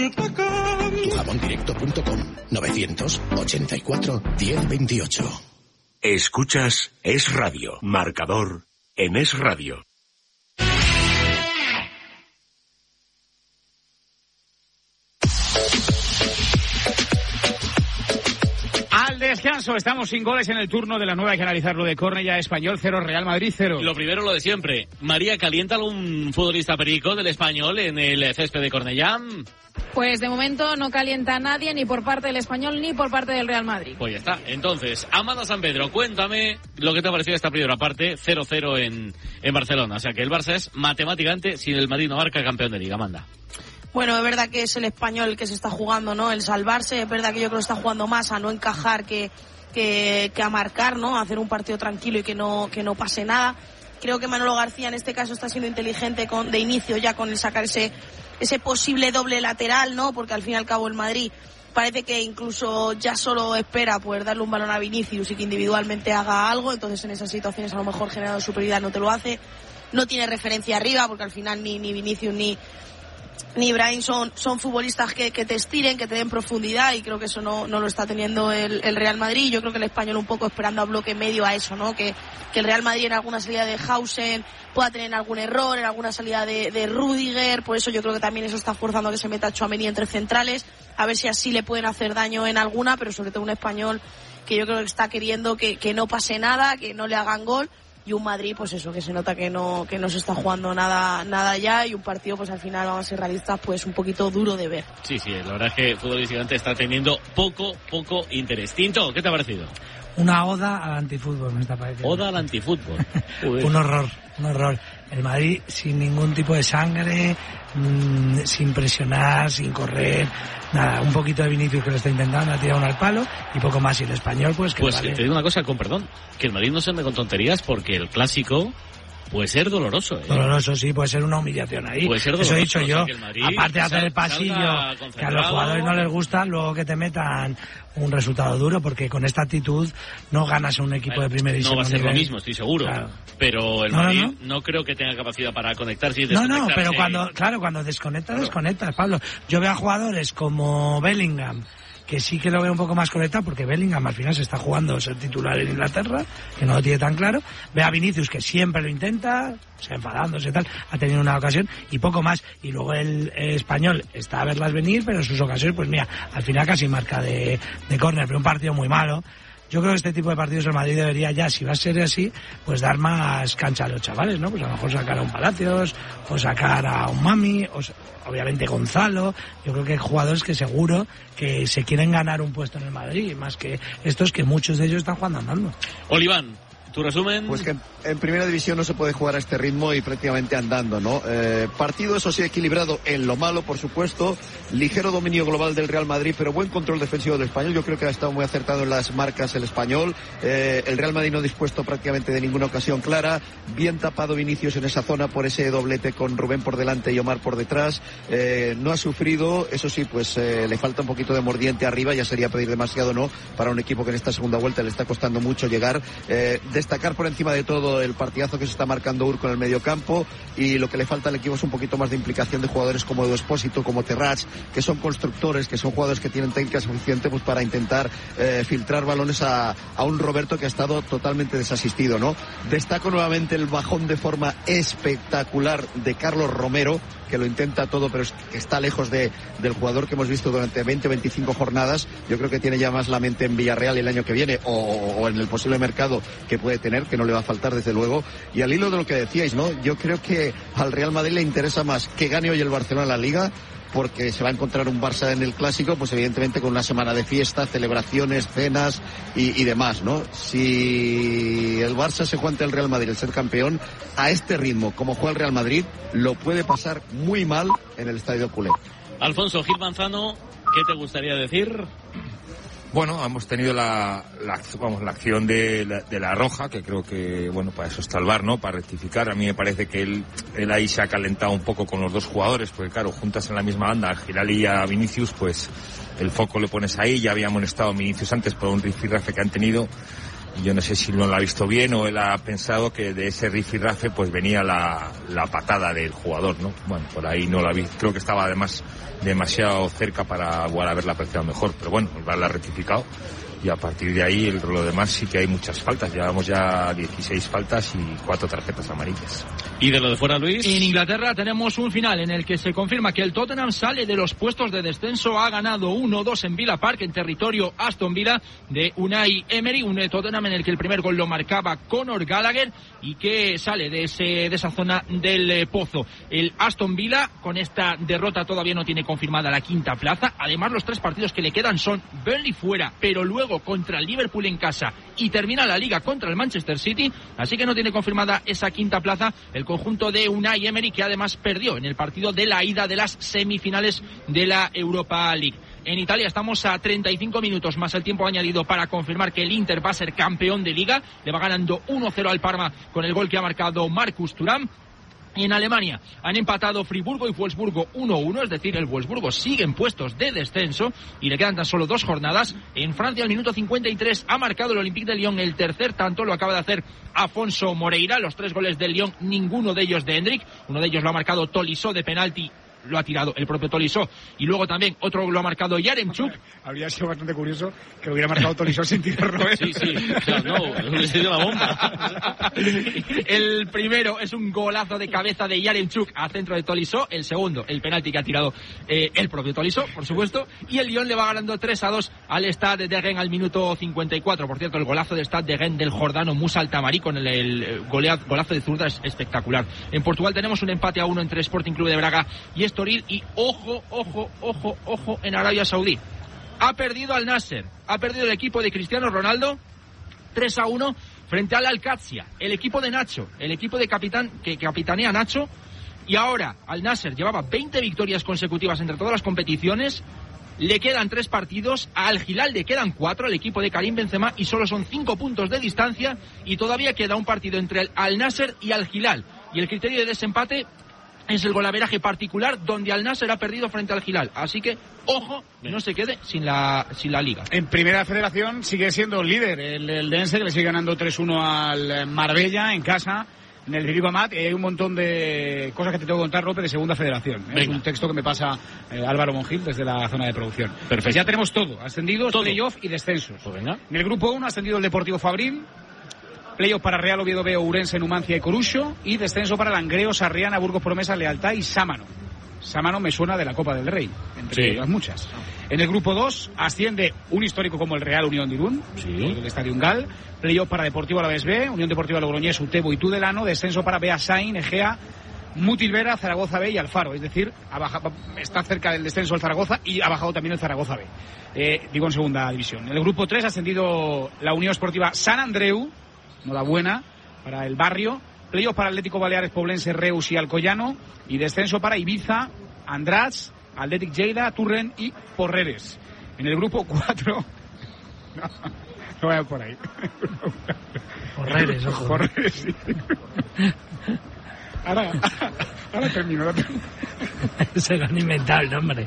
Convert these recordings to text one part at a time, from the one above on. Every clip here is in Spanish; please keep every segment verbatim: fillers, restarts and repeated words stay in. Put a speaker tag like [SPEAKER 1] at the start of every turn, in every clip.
[SPEAKER 1] Tujabondirecto punto com novecientos ochenta y cuatro diez veintiocho.
[SPEAKER 2] Escuchas Es Radio, marcador en Es Radio.
[SPEAKER 3] Al descanso, estamos sin goles en el turno de la nueva, hay que analizarlo de Cornellá. Español cero, Real Madrid cero.
[SPEAKER 4] Lo primero, lo de siempre. María, ¿calienta algún futbolista perico del Español en el césped de Cornellá?
[SPEAKER 5] Pues de momento no calienta a nadie, ni por parte del Español ni por parte del Real Madrid.
[SPEAKER 4] Pues ya está. Entonces, Amanda San Pedro, cuéntame lo que te ha parecido esta primera parte, cero cero en, en Barcelona. O sea que el Barça es matemáticamente, sin el Madrid no marca, campeón de Liga. Amanda.
[SPEAKER 6] Bueno, es verdad que es el Español el que se está jugando, ¿no? El salvarse, es verdad que yo creo que está jugando más a no encajar que, que, que a marcar, ¿no? A hacer un partido tranquilo y que no, que no pase nada. Creo que Manolo García en este caso está siendo inteligente con, de inicio ya con el sacar ese, ese posible doble lateral, ¿no? Porque al fin y al cabo el Madrid parece que incluso ya solo espera poder darle un balón a Vinicius y que individualmente haga algo, entonces en esas situaciones a lo mejor generando superioridad no te lo hace. No tiene referencia arriba porque al final ni, ni Vinicius ni... ni Ibrahim son, son futbolistas que, que te estiren, que te den profundidad, y creo que eso no, no lo está teniendo el, el Real Madrid. Yo creo que el Español un poco esperando a bloque medio a eso, ¿no? Que, que el Real Madrid en alguna salida de Hausen pueda tener algún error, en alguna salida de, de Rüdiger, por eso yo creo que también eso está forzando a que se meta Tchouaméni entre centrales, a ver si así le pueden hacer daño en alguna, pero sobre todo un Español que yo creo que está queriendo que, que no pase nada, que no le hagan gol. Y un Madrid, pues eso, que se nota que no que no se está jugando nada nada ya, y un partido, pues al final, vamos a ser realistas, pues un poquito duro de ver.
[SPEAKER 4] Sí, sí, la verdad es que futbolísticamente está teniendo poco, poco interés. Tinto, ¿qué te ha parecido?
[SPEAKER 7] Una oda al antifútbol, me está pareciendo.
[SPEAKER 4] Oda al antifútbol.
[SPEAKER 7] Un horror, un horror. El Madrid sin ningún tipo de sangre, mmm, sin presionar, sin correr, nada. Un poquito de Vinicius que lo está intentando, ha tirado uno al palo, y poco más. Y el Español, pues que
[SPEAKER 4] Pues
[SPEAKER 7] vale.
[SPEAKER 4] te digo una cosa, con perdón, que el Madrid no se ande con tonterías, porque el clásico puede ser doloroso, ¿eh?
[SPEAKER 7] Doloroso, sí, puede ser una humillación ahí.
[SPEAKER 4] Puede ser doloroso.
[SPEAKER 7] Eso he dicho yo.
[SPEAKER 4] O sea, que el Madrid
[SPEAKER 7] Aparte de hacer
[SPEAKER 4] sal,
[SPEAKER 7] el pasillo, que a los jugadores no les gusta, luego que te metan un resultado duro, porque con esta actitud no ganas un equipo
[SPEAKER 4] bueno,
[SPEAKER 7] de primera y
[SPEAKER 4] no va a ser
[SPEAKER 7] nivel.
[SPEAKER 4] lo mismo, estoy seguro.
[SPEAKER 7] Claro.
[SPEAKER 4] Pero el
[SPEAKER 7] No,
[SPEAKER 4] Madrid
[SPEAKER 7] no,
[SPEAKER 4] no. no creo que tenga capacidad para conectarse y
[SPEAKER 7] No,
[SPEAKER 4] desconectarse.
[SPEAKER 7] no, pero cuando, claro, cuando desconectas,
[SPEAKER 4] Claro.
[SPEAKER 7] desconectas, Pablo. Yo veo a jugadores como Bellingham, que sí que lo veo un poco más conectado, porque Bellingham al final se está jugando ser titular en Inglaterra, que no lo tiene tan claro. Ve a Vinicius, que siempre lo intenta, se enfadándose y tal, ha tenido una ocasión y poco más. Y luego el, el español está a verlas venir, pero en sus ocasiones, pues mira, al final casi marca de, de córner, pero un partido muy malo. Yo creo que este tipo de partidos el Madrid debería ya, si va a ser así, pues dar más cancha a los chavales, ¿no? Pues a lo mejor sacar a un Palacios, o sacar a un Mami, o obviamente Gonzalo. Yo creo que hay jugadores que seguro que se quieren ganar un puesto en el Madrid, más que estos que muchos de ellos están jugando andando.
[SPEAKER 4] Oliván, ¿tu resumen?
[SPEAKER 8] Pues que en primera división no se puede jugar a este ritmo y prácticamente andando, ¿no? Eh, partido, eso sí, equilibrado en lo malo, por supuesto. Ligero dominio global del Real Madrid, pero buen control defensivo del Español. Yo creo que ha estado muy acertado en las marcas el Español. Eh, el Real Madrid no ha dispuesto prácticamente de ninguna ocasión clara. Bien tapado Vinicius en esa zona por ese doblete con Rubén por delante y Omar por detrás. Eh, no ha sufrido, eso sí, pues eh, le falta un poquito de mordiente arriba. Ya sería pedir demasiado, ¿no? Para un equipo que en esta segunda vuelta le está costando mucho llegar. Eh, destacar por encima de todo el partidazo que se está marcando Urco en el mediocampo, y lo que le falta al equipo es un poquito más de implicación de jugadores como Edu Expósito, como Terrats, que son constructores, que son jugadores que tienen técnica suficiente pues para intentar eh, filtrar balones a, a un Roberto que ha estado totalmente desasistido, ¿no? Destaco nuevamente el bajón de forma espectacular de Carlos Romero, que lo intenta todo, pero es que está lejos de, del jugador que hemos visto durante veinte o veinticinco jornadas. Yo creo que tiene ya más la mente en Villarreal el año que viene, o, o en el posible mercado que puede tener, que no le va a faltar desde luego. Y al hilo de lo que decíais, ¿no? Yo creo que al Real Madrid le interesa más que gane hoy el Barcelona la Liga, porque se va a encontrar un Barça en el Clásico, pues evidentemente con una semana de fiesta, celebraciones, cenas y, y demás, ¿no? Si el Barça se juega ante el Real Madrid el ser campeón, a este ritmo, como juega el Real Madrid, lo puede pasar muy mal en el Estadio Culé.
[SPEAKER 4] Alfonso Gil Manzano, ¿qué te gustaría decir?
[SPEAKER 9] Bueno, hemos tenido la, la, vamos, la acción de la, de la Roja, que creo que, bueno, para eso está el V A R, ¿no? Para rectificar. A mí me parece que él, él ahí se ha calentado un poco con los dos jugadores, porque claro, juntas en la misma banda a Girali y a Vinicius, pues el foco le pones ahí. Ya había amonestado a Vinicius antes por un rifirrafe que han tenido. yo no sé si no lo ha visto bien o él ha pensado que de ese rifirrafe pues venía la, la patada del jugador, ¿no? Bueno, por ahí no la vi, creo que estaba además demasiado cerca para igual haberla apreciado mejor, pero bueno, el V A R la ha rectificado y a partir de ahí el, lo demás sí que hay muchas faltas, llevamos ya dieciséis faltas y cuatro tarjetas amarillas.
[SPEAKER 4] ¿Y de lo de fuera, Luis?
[SPEAKER 10] En Inglaterra tenemos un final en el que se confirma que el Tottenham sale de los puestos de descenso, ha ganado uno dos en Villa Park, en territorio Aston Villa de Unai Emery, un Tottenham en el que el primer gol lo marcaba Conor Gallagher y que sale de, ese, de esa zona del eh, pozo. El Aston Villa con esta derrota todavía no tiene confirmada la quinta plaza, además los tres partidos que le quedan son Burnley fuera, pero luego contra el Liverpool en casa y termina la Liga contra el Manchester City, así que no tiene confirmada esa quinta plaza el conjunto de Unai Emery, que además perdió en el partido de la ida de las semifinales de la Europa League. En Italia estamos a treinta y cinco minutos más el tiempo añadido para confirmar que el Inter va a ser campeón de Liga, le va ganando uno cero al Parma con el gol que ha marcado Marcus Thuram. Y en Alemania han empatado Friburgo y Wolfsburgo uno uno, es decir, el Wolfsburgo sigue en puestos de descenso y le quedan tan solo dos jornadas. En Francia, al minuto cincuenta y tres, ha marcado el Olympique de Lyon el tercer tanto, lo acaba de hacer Afonso Moreira. Los tres goles del Lyon, ninguno de ellos de Hendrik, uno de ellos lo ha marcado Tolisso de penalti, lo ha tirado el propio Tolisso, y luego también otro lo ha marcado Yaremchuk.
[SPEAKER 3] Habría sido bastante curioso que lo hubiera marcado Tolisso sin tirarlo, ¿eh?
[SPEAKER 4] Sí, sí, o sea, no, hubiera sido la bomba.
[SPEAKER 10] El primero es un golazo de cabeza de Yaremchuk a centro de Tolisso, el segundo, el penalti que ha tirado eh, el propio Tolisso, por supuesto, y el Lyon le va ganando tres a dos al Stade de Rennes al minuto cincuenta y cuatro. Por cierto, el golazo de Stade de Rennes del jordano Moussa Altamari con el, el golea, golazo de zurda es espectacular. En Portugal tenemos un empate a uno entre Sporting Club de Braga y Estoril, y ojo, ojo, ojo, ojo en Arabia Saudí. Ha perdido al Nasser, ha perdido el equipo de Cristiano Ronaldo tres a uno frente al Al-Qadsia, el equipo de Nacho, el equipo de capitán que capitanea Nacho, y ahora al Nasser llevaba veinte victorias consecutivas entre todas las competiciones, le quedan tres partidos, al Hilal le quedan cuatro, al equipo de Karim Benzema, y solo son cinco puntos de distancia, y todavía queda un partido entre el Al-Nasser y al Hilal, y el criterio de desempate es el golaveraje particular, donde Al Nasser ha perdido frente al Hilal. Así que, ojo, no se quede sin la sin la Liga.
[SPEAKER 3] En Primera Federación sigue siendo líder el, el Dense, que le sigue ganando tres uno al Marbella en casa, en el Filipe Amat. Y hay un montón de cosas que te tengo que contar, López, de Segunda Federación. ¿eh? Es un texto que me pasa eh, Álvaro Monjil desde la zona de producción.
[SPEAKER 4] Perfecto.
[SPEAKER 3] Pues ya tenemos todo, ascendidos, playoff y descensos.
[SPEAKER 4] Pues venga.
[SPEAKER 3] En el grupo uno ha ascendido el Deportivo Fabril, playoff para Real Oviedo B, Ourense, Numancia y Corucho, y descenso para Langreo, Sarriana, Burgos Promesa, Lealtad y Sámano. Sámano me suena de la Copa del Rey, entre sí. las muchas. En el grupo dos asciende un histórico como el Real Unión de Irún, sí. el Estadio Ungal, playoff para Deportivo Alavés B, Unión Deportiva Logroñés, Utebo y Tudelano, descenso para Beasain, Egea, Mutilvera, Zaragoza B y Alfaro, es decir, ha bajado, está cerca del descenso el Zaragoza y ha bajado también el Zaragoza B, eh, digo en segunda división. En el grupo tres ha ascendido la Unión Esportiva San Andreu, enhorabuena para el barrio, playoff para Atlético Baleares, Poblense, Reus y Alcoyano, y descenso para Ibiza, Andratx, Athletic Lleida, Turren y Porreres. En el grupo cuatro no, no vayan por ahí.
[SPEAKER 7] Porreres, ojo.
[SPEAKER 3] Porreres, sí. Ahora, ahora termino. Ahora termino.
[SPEAKER 7] Se lo han inventado el nombre.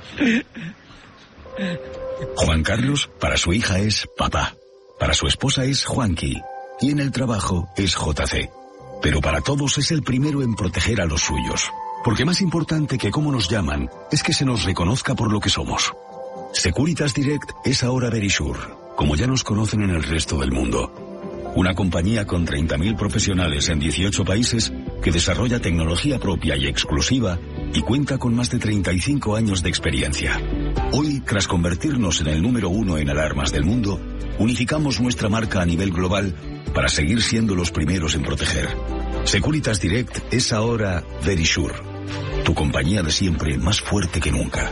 [SPEAKER 1] Juan Carlos, para su hija es papá. Para su esposa es Juanqui. Y en el trabajo es J C. Pero para todos es el primero en proteger a los suyos. Porque más importante que cómo nos llaman es que se nos reconozca por lo que somos. Securitas Direct es ahora Verisure, como ya nos conocen en el resto del mundo. Una compañía con treinta mil profesionales en dieciocho países que desarrolla tecnología propia y exclusiva y cuenta con más de treinta y cinco años de experiencia. Hoy, tras convertirnos en el número uno en alarmas del mundo, unificamos nuestra marca a nivel global para seguir siendo los primeros en proteger. Securitas Direct es ahora Verisure, tu compañía de siempre más fuerte que nunca.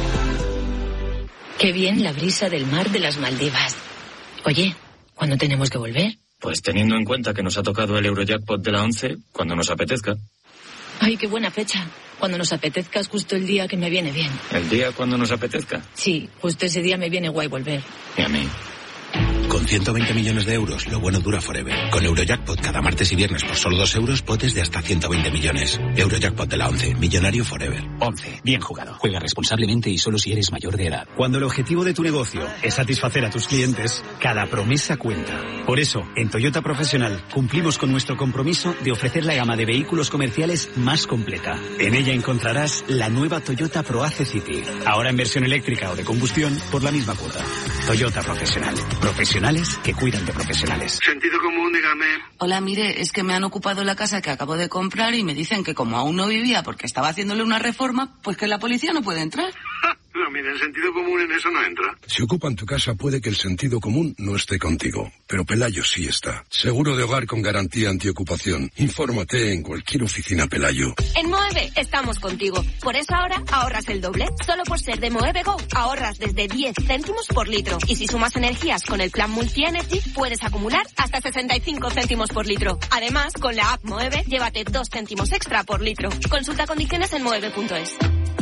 [SPEAKER 11] Qué bien la brisa del mar de las Maldivas. Oye, ¿cuándo tenemos que volver?
[SPEAKER 12] Pues teniendo en cuenta que nos ha tocado el Eurojackpot de la once, cuando nos apetezca.
[SPEAKER 11] Ay, qué buena fecha. Cuando nos apetezca es justo el día que me viene bien.
[SPEAKER 12] ¿El día cuando nos apetezca?
[SPEAKER 11] Sí, justo ese día me viene guay volver.
[SPEAKER 12] Y a mí.
[SPEAKER 13] Con ciento veinte millones de euros, lo bueno dura forever. Con Eurojackpot cada martes y viernes por solo dos euros, potes de hasta ciento veinte millones. Eurojackpot de la once, millonario forever.
[SPEAKER 14] once, bien jugado. Juega responsablemente y solo si eres mayor de edad.
[SPEAKER 15] Cuando el objetivo de tu negocio es satisfacer a tus clientes, cada promesa cuenta. Por eso, en Toyota Profesional, cumplimos con nuestro compromiso de ofrecer la gama de vehículos comerciales más completa. En ella encontrarás la nueva Toyota ProAce City. Ahora en versión eléctrica o de combustión por la misma cuota. Toyota Profesional. Profesionales que cuidan de profesionales.
[SPEAKER 16] Sentido común, dígame.
[SPEAKER 17] Hola, mire, es que me han ocupado la casa que acabo de comprar y me dicen que como aún no vivía porque estaba haciéndole una reforma, pues que la policía no puede entrar.
[SPEAKER 16] No, mire, el sentido común en eso no entra.
[SPEAKER 18] Si ocupan tu casa puede que el sentido común no esté contigo, pero Pelayo sí está. Seguro de hogar con garantía antiocupación. Infórmate en cualquier oficina Pelayo.
[SPEAKER 19] En Moeve estamos contigo. Por eso ahora ahorras el doble. Solo por ser de Moeve Go ahorras desde diez céntimos por litro. Y si sumas energías con el plan Multi Energy, puedes acumular hasta sesenta y cinco céntimos por litro. Además, con la app Moeve, llévate dos céntimos extra por litro. Consulta condiciones en moeve punto es.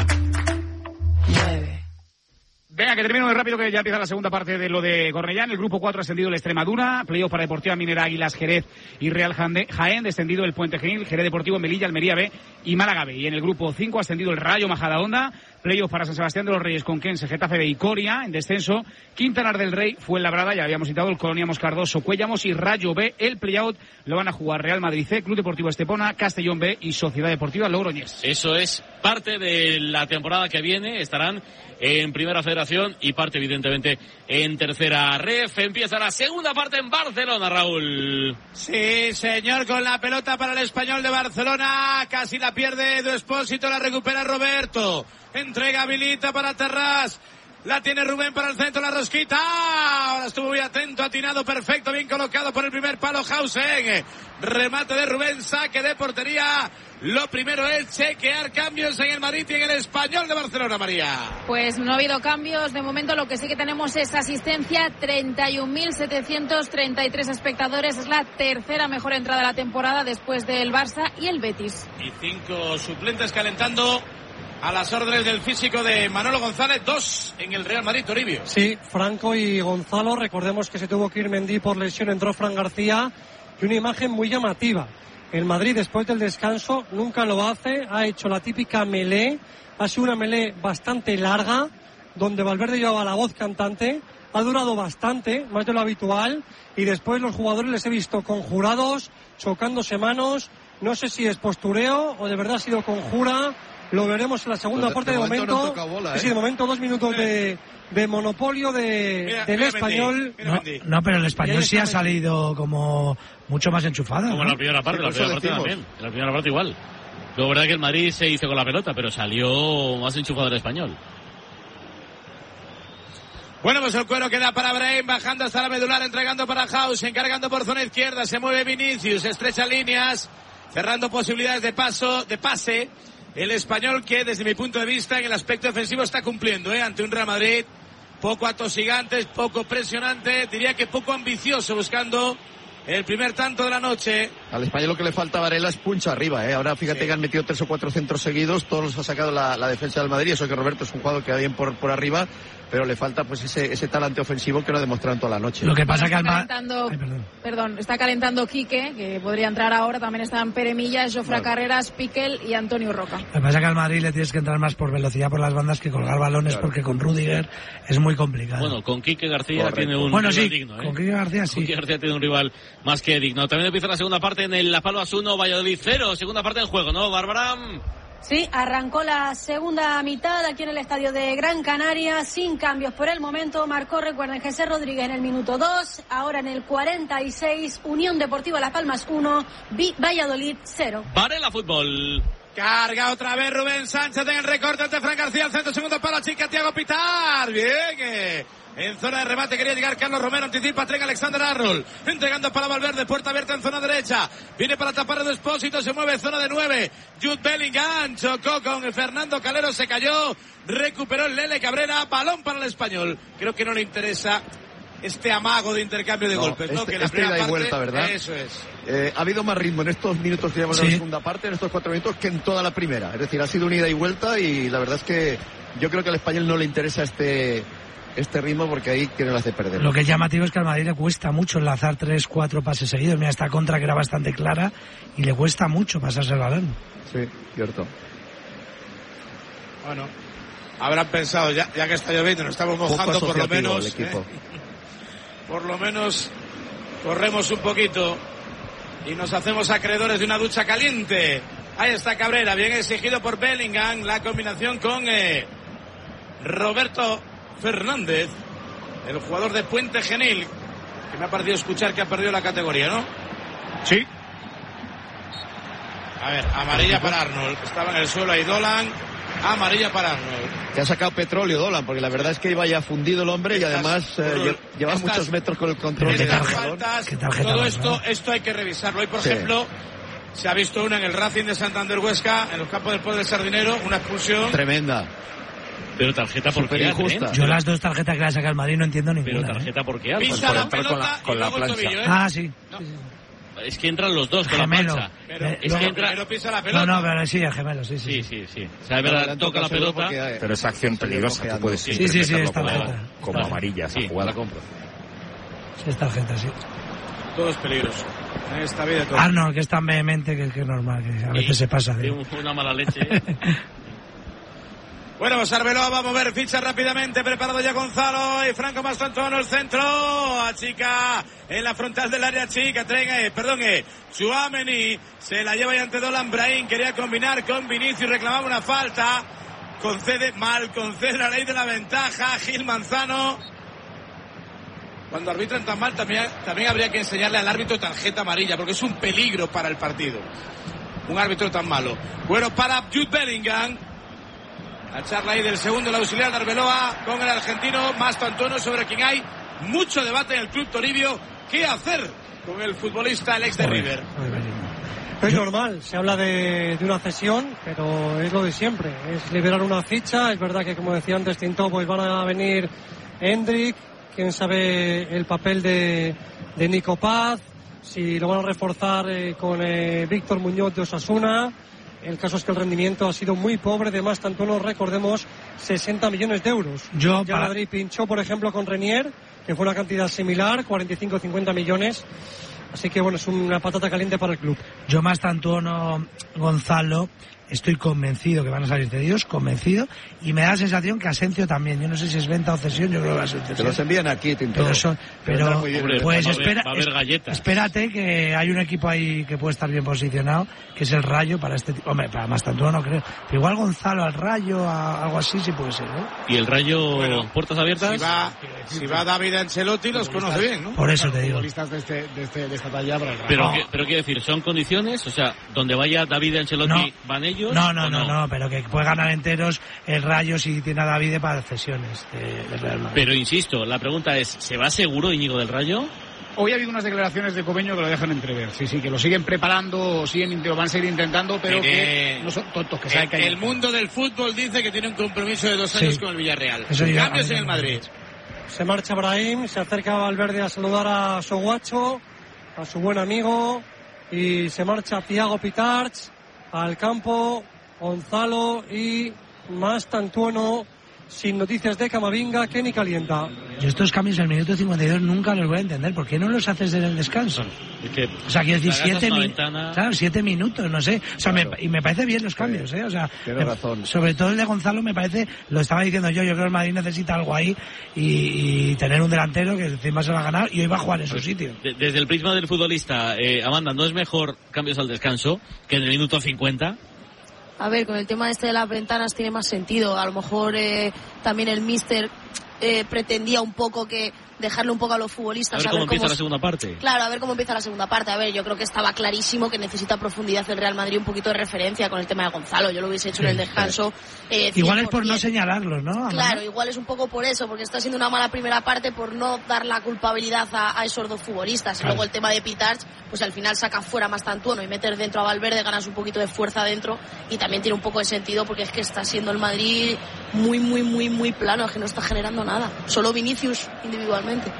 [SPEAKER 3] Venga, que termino muy rápido, que ya empieza la segunda parte de lo de Cornellá. En el grupo cuatro ha ascendido el Extremadura, playoff para Deportiva Minera, Águilas, Jerez y Real Jaén, descendido el Puente Genil, Jerez Deportivo, Melilla, Almería B y Málaga B. Y en el grupo cinco ha ascendido el Rayo Majadahonda, playoff para San Sebastián de los Reyes, Conquense, Getafe B y Coria, en descenso, Quintanar del Rey, Fuenlabrada, ya habíamos citado el Colonia Moscardoso, Cuellamos y Rayo B. El playout lo van a jugar Real Madrid C, Club Deportivo Estepona, Castellón B y Sociedad Deportiva Logroñés.
[SPEAKER 4] Eso es parte de la temporada que viene, estarán en Primera Federación y parte evidentemente en Tercera Ref. Empieza la segunda parte en Barcelona, Raúl.
[SPEAKER 20] Sí, señor, con la pelota para el Español de Barcelona, casi la pierde Edu Espósito, la recupera Roberto, entrega, habilita para Terrás. La tiene Rubén para el centro, la rosquita. Ahora estuvo muy atento, atinado, perfecto, bien colocado por el primer palo Hausen. Remate de Rubén, saque de portería. Lo primero es chequear cambios en el Madrid y en el Español de Barcelona, María.
[SPEAKER 5] Pues no ha habido cambios. De momento lo que sí que tenemos es asistencia. treinta y un mil setecientos treinta y tres espectadores. Es la tercera mejor entrada de la temporada después del Barça y el Betis.
[SPEAKER 20] Y cinco suplentes calentando a las órdenes del físico de Manolo González, dos en el Real Madrid, Toribio.
[SPEAKER 21] Sí, Franco y Gonzalo, recordemos que se tuvo que ir Mendy por lesión, entró Fran García, y una imagen muy llamativa. El Madrid después del descanso nunca lo hace, ha hecho la típica melé, ha sido una melé bastante larga, donde Valverde llevaba la voz cantante, ha durado bastante, más de lo habitual, y después los jugadores les he visto conjurados, chocándose manos, no sé si es postureo o de verdad ha sido conjura. Lo veremos en la segunda pues parte. De, de momento, momento no bola, ¿eh? Sí, de momento dos minutos de, de monopolio de, mira, del mira Español.
[SPEAKER 7] Mira, no, no, pero el Español sí ha salido como mucho más enchufado.
[SPEAKER 4] Como
[SPEAKER 7] ¿no?
[SPEAKER 4] en la primera parte, sí, la primera parte también. En la primera parte igual. Luego, verdad que el Madrid se hizo con la pelota, pero salió más enchufado el Español.
[SPEAKER 20] Bueno, pues el cuero queda para Brahim, bajando hasta la medular, entregando para House, encargando por zona izquierda, se mueve Vinicius, estrecha líneas, cerrando posibilidades de paso, de pase. El Español que desde mi punto de vista en el aspecto defensivo está cumpliendo, ¿eh? Ante un Real Madrid poco atosigante, poco presionante, diría que poco ambicioso, buscando el primer tanto de la noche.
[SPEAKER 8] Al Español lo que le falta, Varela, es puncha arriba, ¿eh? Ahora fíjate sí. que han metido tres o cuatro centros seguidos, todos los ha sacado la, la defensa del Madrid, eso que Roberto es un jugador que va bien por, por arriba, pero le falta pues ese, ese talante ofensivo que no ha demostrado en toda la noche.
[SPEAKER 7] Lo que pasa
[SPEAKER 5] bueno,
[SPEAKER 7] que al
[SPEAKER 5] calentando, Ay, perdón. perdón, está calentando Quique, que podría entrar ahora, también están Pere Millas, Jofre claro. Carreras, Piquel y Antonio Roca.
[SPEAKER 7] Lo que pasa que al Madrid le tienes que entrar más por velocidad por las bandas que colgar balones, claro. porque con Rudiger es muy complicado.
[SPEAKER 4] Bueno, con Quique García Correcto. tiene un
[SPEAKER 7] bueno,
[SPEAKER 4] rival
[SPEAKER 7] sí,
[SPEAKER 4] digno, ¿eh?
[SPEAKER 7] Con Quique García sí.
[SPEAKER 4] Con Quique García tiene un rival más que digno. También empieza la segunda parte en el La Palmas uno, Valladolid cero, segunda parte del juego, ¿no, Bárbara?
[SPEAKER 22] Sí, arrancó la segunda mitad aquí en el estadio de Gran Canaria, sin cambios por el momento. Marcó, recuerden, José Rodríguez en el minuto dos, ahora en el cuarenta y seis, Unión Deportiva Las Palmas uno, Valladolid cero.
[SPEAKER 4] Varela Fútbol.
[SPEAKER 20] Carga otra vez Rubén Sánchez en el recorte ante Fran García, al centro, segundo para la chica, Thiago Pitar. Bien, eh. En zona de remate quería llegar Carlos Romero, anticipa, entrega Alexander Arnold, entregando para Valverde, puerta abierta en zona derecha, viene para tapar de Expósito, se mueve zona de nueve, Jude Bellingham, chocó con Fernando Calero, se cayó, recuperó el Lele Cabrera, balón para el Español. Creo que no le interesa este amago de intercambio de no, golpes, ¿no?
[SPEAKER 8] Este,
[SPEAKER 20] que la
[SPEAKER 8] este
[SPEAKER 20] primera
[SPEAKER 8] ida y
[SPEAKER 20] parte,
[SPEAKER 8] vuelta, ¿verdad?
[SPEAKER 20] Eso es.
[SPEAKER 8] Eh, ha habido más ritmo en estos minutos que llevamos sí. en la segunda parte, en estos cuatro minutos, que en toda la primera. Es decir, ha sido una ida y vuelta y la verdad es que yo creo que al Español no le interesa este... este ritmo porque ahí quieren hacer perder.
[SPEAKER 7] Lo que es llamativo es que al Madrid le cuesta mucho enlazar tres, cuatro pases seguidos. Mira, esta contra que era bastante clara y le cuesta mucho pasarse el balón.
[SPEAKER 8] Sí, cierto.
[SPEAKER 20] Bueno, habrán pensado, ya, ya que está lloviendo, nos estamos mojando, por lo menos,
[SPEAKER 8] el equipo.
[SPEAKER 20] ¿eh? Por lo menos corremos un poquito y nos hacemos acreedores de una ducha caliente. Ahí está Cabrera, bien exigido por Bellingham, la combinación con eh, Roberto Fernández, el jugador de Puente Genil, que me ha parecido escuchar que ha perdido la categoría, ¿no?
[SPEAKER 3] Sí.
[SPEAKER 20] A ver, amarilla para Arnold, estaba en el suelo ahí Dolan, amarilla para Arnold.
[SPEAKER 8] Que ha sacado petróleo Dolan, porque la verdad es que iba ya fundido el hombre y además eh, lleva
[SPEAKER 20] estas,
[SPEAKER 8] muchos metros con el control de
[SPEAKER 20] estas
[SPEAKER 8] balón.
[SPEAKER 20] faltas, todo esto, esto hay que revisarlo. Hoy, por sí. ejemplo, se ha visto una en el Racing de Santander Huesca, en los campos del Pueblo del Sardinero, una expulsión.
[SPEAKER 8] Tremenda.
[SPEAKER 4] Pero tarjeta por qué, ¿eh?
[SPEAKER 7] Yo las dos tarjetas que le ha sacado el Madrid no entiendo ninguna.
[SPEAKER 4] Pero tarjeta por qué.
[SPEAKER 20] Pisa
[SPEAKER 4] por
[SPEAKER 20] la
[SPEAKER 4] entrar
[SPEAKER 20] pelota
[SPEAKER 4] con la, con la plancha.
[SPEAKER 20] Tobillo, ¿eh?
[SPEAKER 7] Ah, sí.
[SPEAKER 20] No.
[SPEAKER 7] sí, sí.
[SPEAKER 4] Es que entran los dos con
[SPEAKER 7] gemelo.
[SPEAKER 4] la plancha.
[SPEAKER 20] Pero,
[SPEAKER 7] eh,
[SPEAKER 20] es
[SPEAKER 7] luego,
[SPEAKER 20] que entra... pisa la pelota.
[SPEAKER 7] No, no, pero sí, el gemelo, sí, sí.
[SPEAKER 4] Sí, sí, sí. O sea, de verdad, toca la pelota.
[SPEAKER 8] Porque,
[SPEAKER 9] pero esa acción peligrosa, tú puedes
[SPEAKER 7] sí, sí, sí, es
[SPEAKER 9] como,
[SPEAKER 7] tarjeta.
[SPEAKER 9] como amarilla, esa
[SPEAKER 4] sí,
[SPEAKER 9] jugada.
[SPEAKER 4] la compro.
[SPEAKER 7] Sí, es tarjeta, sí.
[SPEAKER 20] Todo es peligroso. En esta vida todo.
[SPEAKER 7] Arnold, que es tan vehemente que, que es normal, que a veces
[SPEAKER 4] sí,
[SPEAKER 7] se pasa.
[SPEAKER 4] De un, una mala leche.
[SPEAKER 20] Bueno, pues Arbeloa va a mover ficha rápidamente, preparado ya Gonzalo y Franco Mastantuono, el centro, achica en la frontal del área chica, Trenga, eh, perdón, eh, Tchouaméni, se la lleva y ante Dolan Brahim, quería combinar con Vinicius, reclamaba una falta, concede mal, concede la ley de la ventaja, Gil Manzano. Cuando arbitran tan mal también, también habría que enseñarle al árbitro tarjeta amarilla, porque es un peligro para el partido, un árbitro tan malo. Bueno, para Jude Bellingham. La charla ahí del segundo, el auxiliar de Arbeloa con el argentino Mastantuono, sobre quien hay mucho debate en el Club Toribio. ¿Qué hacer con el futbolista, el ex de River?
[SPEAKER 21] Es normal, se habla de, de una cesión, pero es lo de siempre. Es liberar una ficha. Es verdad que, como decía antes Tinto, pues van a venir Hendrik, quién sabe el papel de, de Nico Paz, si lo van a reforzar eh, con eh, Víctor Muñoz de Osasuna. El caso es que el rendimiento ha sido muy pobre, de Mastantuono, recordemos, sesenta millones de euros.
[SPEAKER 7] Yo
[SPEAKER 21] ya
[SPEAKER 7] para...
[SPEAKER 21] Madrid pinchó, por ejemplo, con Renier, que fue una cantidad similar, cuarenta y cinco a cincuenta millones. Así que, bueno, es una patata caliente para el club.
[SPEAKER 7] Yo, Mastantuono, Gonzalo, estoy convencido que van a salir cedidos, convencido, y me da la sensación que Asencio también. Yo no sé si es venta o cesión, yo creo que va a ser cesión.
[SPEAKER 8] Te los envían aquí, Tinto.
[SPEAKER 7] Pero, son, pero
[SPEAKER 4] Hombre,
[SPEAKER 7] pues
[SPEAKER 4] va
[SPEAKER 7] espera,
[SPEAKER 4] va a haber galletas.
[SPEAKER 7] Espérate, que hay un equipo ahí que puede estar bien posicionado, que es el Rayo para este tipo. Hombre, para Mastantuono no creo. Pero igual Gonzalo al Rayo, a, algo así sí puede ser, ¿no?
[SPEAKER 4] Y el Rayo, bueno, puertas abiertas.
[SPEAKER 20] Si va, si va David Ancelotti, los conoce bien, ¿no?
[SPEAKER 7] Por eso te digo.
[SPEAKER 3] De, este, de, este, de esta talla para el Rayo.
[SPEAKER 4] Pero,
[SPEAKER 7] no.
[SPEAKER 4] que, pero quiero decir, ¿son condiciones? O sea, donde vaya David Ancelotti,
[SPEAKER 7] no.
[SPEAKER 4] ¿van ellos?
[SPEAKER 7] No, no, no,
[SPEAKER 4] no,
[SPEAKER 7] no, pero que puede ganar enteros el Rayo si tiene a David para cesiones de, de Real Madrid.
[SPEAKER 4] Pero insisto, la pregunta es, ¿se va seguro Íñigo del Rayo?
[SPEAKER 3] Hoy ha habido unas declaraciones de Cobeño que lo dejan entrever. Sí, sí, que lo siguen preparando, siguen, lo van a seguir intentando, pero
[SPEAKER 20] Tiene...
[SPEAKER 3] que no son tontos, que saben que hay...
[SPEAKER 20] El mundo del fútbol dice que tiene un compromiso de dos años
[SPEAKER 7] sí.
[SPEAKER 20] con el Villarreal.
[SPEAKER 7] Eso ya,
[SPEAKER 20] Cambios en el Madrid.
[SPEAKER 21] Se marcha Brahim, se acerca Valverde a saludar a su guacho, a su buen amigo, y se marcha Thiago Pitarch al campo, Gonzalo y Mastantuono, sin noticias de Camavinga, que ni calienta.
[SPEAKER 7] Yo estos cambios en el minuto cincuenta y dos nunca los voy a entender. ¿Por qué no los haces en el descanso?
[SPEAKER 4] Es que
[SPEAKER 7] o sea, quiero decir, siete, mi
[SPEAKER 4] ventana...
[SPEAKER 7] claro, siete minutos, no sé. O sea, claro. me, y me parece bien los cambios, ¿eh? O sea,
[SPEAKER 8] Tienes
[SPEAKER 7] me,
[SPEAKER 8] razón.
[SPEAKER 7] Sobre todo el de Gonzalo me parece, lo estaba diciendo yo, yo creo que el Madrid necesita algo ahí y, y tener un delantero que encima se va a ganar y hoy va a jugar en su sitio.
[SPEAKER 4] Desde el prisma del futbolista, eh, Amanda, ¿no es mejor cambios al descanso que en el minuto cincuenta?
[SPEAKER 5] A ver, con el tema este de las ventanas tiene más sentido. A lo mejor eh, también el míster eh, pretendía un poco que dejarle un poco a los futbolistas.
[SPEAKER 4] A ver
[SPEAKER 5] a
[SPEAKER 4] cómo
[SPEAKER 5] ver
[SPEAKER 4] empieza
[SPEAKER 5] cómo...
[SPEAKER 4] la segunda parte.
[SPEAKER 5] Claro, a ver cómo empieza la segunda parte. A ver, yo creo que estaba clarísimo que necesita profundidad el Real Madrid, un poquito de referencia con el tema de Gonzalo. Yo lo hubiese hecho sí, en el descanso. Eh,
[SPEAKER 7] igual es por no señalarlos, ¿no?
[SPEAKER 5] Claro, igual es un poco por eso, porque está siendo una mala primera parte por no dar la culpabilidad a, a esos dos futbolistas. Claro. Y luego el tema de Pitarch, pues al final saca fuera a Mastantuono y meter dentro a Valverde, ganas un poquito de fuerza dentro y también tiene un poco de sentido porque es que está siendo el Madrid muy, muy, muy, muy plano, es que no está generando nada. Solo Vinicius individualmente.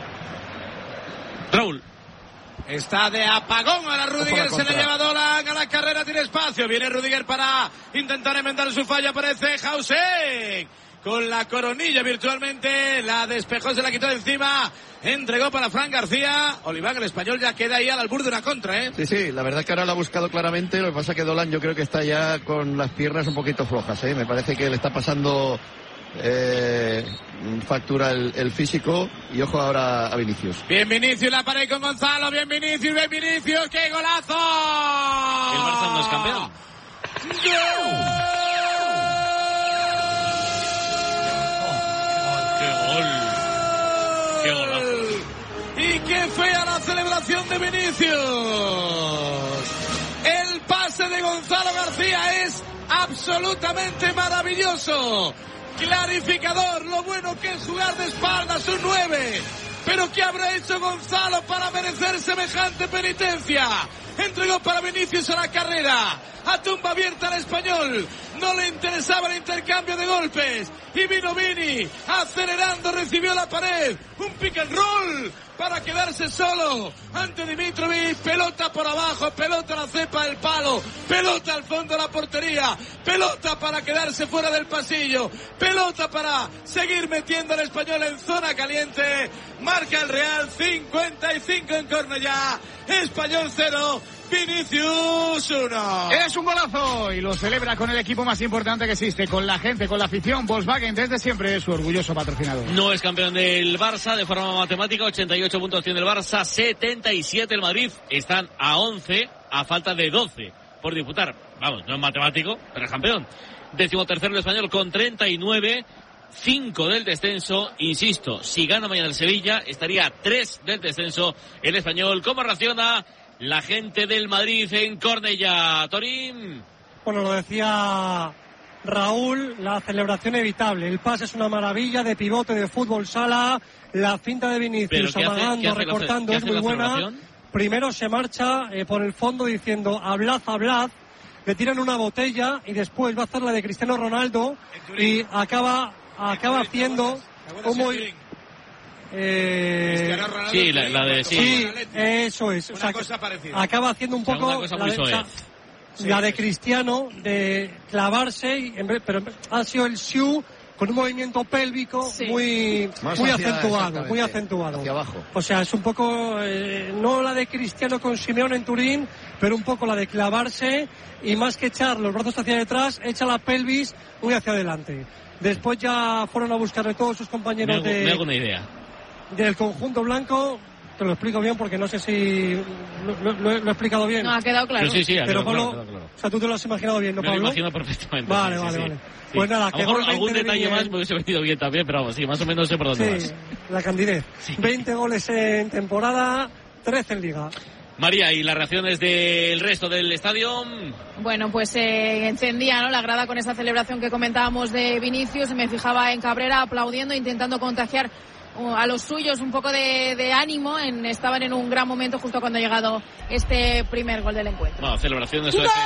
[SPEAKER 4] Raúl.
[SPEAKER 20] Está de apagón a la Rudiger, se le lleva Dolan a la carrera, tiene espacio. Viene Rudiger para intentar enmendar su falla, aparece Hausen. con la coronilla virtualmente, la despejó, se la quitó de encima, entregó para Fran García. Oliván, el español, ya queda ahí al albur de una contra, ¿eh?
[SPEAKER 8] Sí, sí, la verdad que ahora lo ha buscado claramente, lo que pasa que Dolan yo creo que está ya con las piernas un poquito flojas, ¿eh? Me parece que le está pasando eh, factura el, el físico, y ojo ahora a Vinicius.
[SPEAKER 20] Bien Vinicius, la pared con Gonzalo, bien Vinicius, bien Vinicius, ¡qué golazo!
[SPEAKER 4] El Barça no es campeón.
[SPEAKER 20] ¡Gol!
[SPEAKER 4] ¡Qué gol! ¡Qué golazo!
[SPEAKER 20] ¡Y qué fea la celebración de Vinicius! El pase de Gonzalo García es absolutamente maravilloso. Clarificador, lo bueno que es jugar de espaldas, un nueve. Pero ¿qué habrá hecho Gonzalo para merecer semejante penitencia? Entregó para Vinicius a la carrera, a tumba abierta al español. No le interesaba el intercambio de golpes. Y vino Vini, acelerando, recibió la pared. Un pick and roll para quedarse solo ante Dimitrovic. Pelota por abajo, pelota a la cepa del palo, pelota al fondo de la portería, pelota para quedarse fuera del pasillo, pelota para seguir metiendo al español en zona caliente. Marca el Real, cincuenta y cinco en Cornellá, Español cero, Vinicius uno.
[SPEAKER 3] Es un golazo y lo celebra con el equipo más importante que existe, con la gente, con la afición. Volkswagen desde siempre es su orgulloso patrocinador.
[SPEAKER 4] No es campeón del Barça de forma matemática, ochenta y ocho puntos tiene el Barça, setenta y siete el Madrid. Están a once, a falta de doce por disputar. Vamos, no es matemático, pero es campeón. Décimo tercero el español con treinta y nueve, cinco del descenso. Insisto, si gana mañana el Sevilla, estaría a tres del descenso el español. ¿Cómo reacciona la gente del Madrid en Cornellá, Torín?
[SPEAKER 21] Bueno, lo decía Raúl, la celebración evitable. El pase es una maravilla, de pivote, de fútbol sala. La finta de Vinicius amagando, recortando, es muy buena. Primero se marcha eh, por el fondo diciendo hablad, hablad. Le tiran una botella y después va a hacer la de Cristiano Ronaldo y acaba, acaba haciendo un muy... Eh,
[SPEAKER 4] sí, la, la de sí,
[SPEAKER 21] sí eso es.
[SPEAKER 20] Una
[SPEAKER 21] o sea,
[SPEAKER 20] cosa parecida.
[SPEAKER 21] Acaba haciendo un poco
[SPEAKER 4] o sea,
[SPEAKER 21] la, de, o sea, sí, la de Cristiano de clavarse, y en vez, pero ha sido el Siu con un movimiento pélvico sí. muy muy hacia, acentuado, muy acentuado.
[SPEAKER 8] Hacia abajo.
[SPEAKER 21] O sea, es un poco eh, no la de Cristiano con Simeone en Turín, pero un poco la de clavarse y más que echar los brazos hacia detrás, echa la pelvis muy hacia adelante. Después ya fueron a buscarle todos sus compañeros
[SPEAKER 4] me hago,
[SPEAKER 21] de
[SPEAKER 4] me hago una idea.
[SPEAKER 21] del conjunto blanco. Te lo explico bien porque no sé si lo, lo, lo he explicado bien.
[SPEAKER 5] No, ha quedado claro.
[SPEAKER 4] Pero sí, sí, ha
[SPEAKER 21] Pero
[SPEAKER 4] Pablo,
[SPEAKER 21] claro,
[SPEAKER 4] claro.
[SPEAKER 21] O sea, tú te lo has imaginado bien, ¿no,
[SPEAKER 4] me
[SPEAKER 21] Pablo?
[SPEAKER 4] Me lo imagino perfectamente.
[SPEAKER 21] Vale,
[SPEAKER 4] sí,
[SPEAKER 21] vale,
[SPEAKER 4] sí,
[SPEAKER 21] vale.
[SPEAKER 4] Sí.
[SPEAKER 21] Pues nada,
[SPEAKER 4] a lo mejor algún detalle
[SPEAKER 21] bien.
[SPEAKER 4] más me hubiese venido bien también, pero vamos, sí, más o menos sé por dónde
[SPEAKER 21] sí,
[SPEAKER 4] vas.
[SPEAKER 21] La candidez. Sí. veinte goles en temporada, trece en Liga.
[SPEAKER 4] María, ¿y las reacciones del resto del estadio?
[SPEAKER 2] Bueno, pues eh, encendía, ¿no?, la grada con esa celebración que comentábamos de Vinicius. Me fijaba en Cabrera aplaudiendo, intentando contagiar a los suyos un poco de, de ánimo. En, estaban en un gran momento justo cuando ha llegado este primer gol del encuentro.
[SPEAKER 4] Bueno, celebración de
[SPEAKER 2] ¡Gol!
[SPEAKER 4] suerte.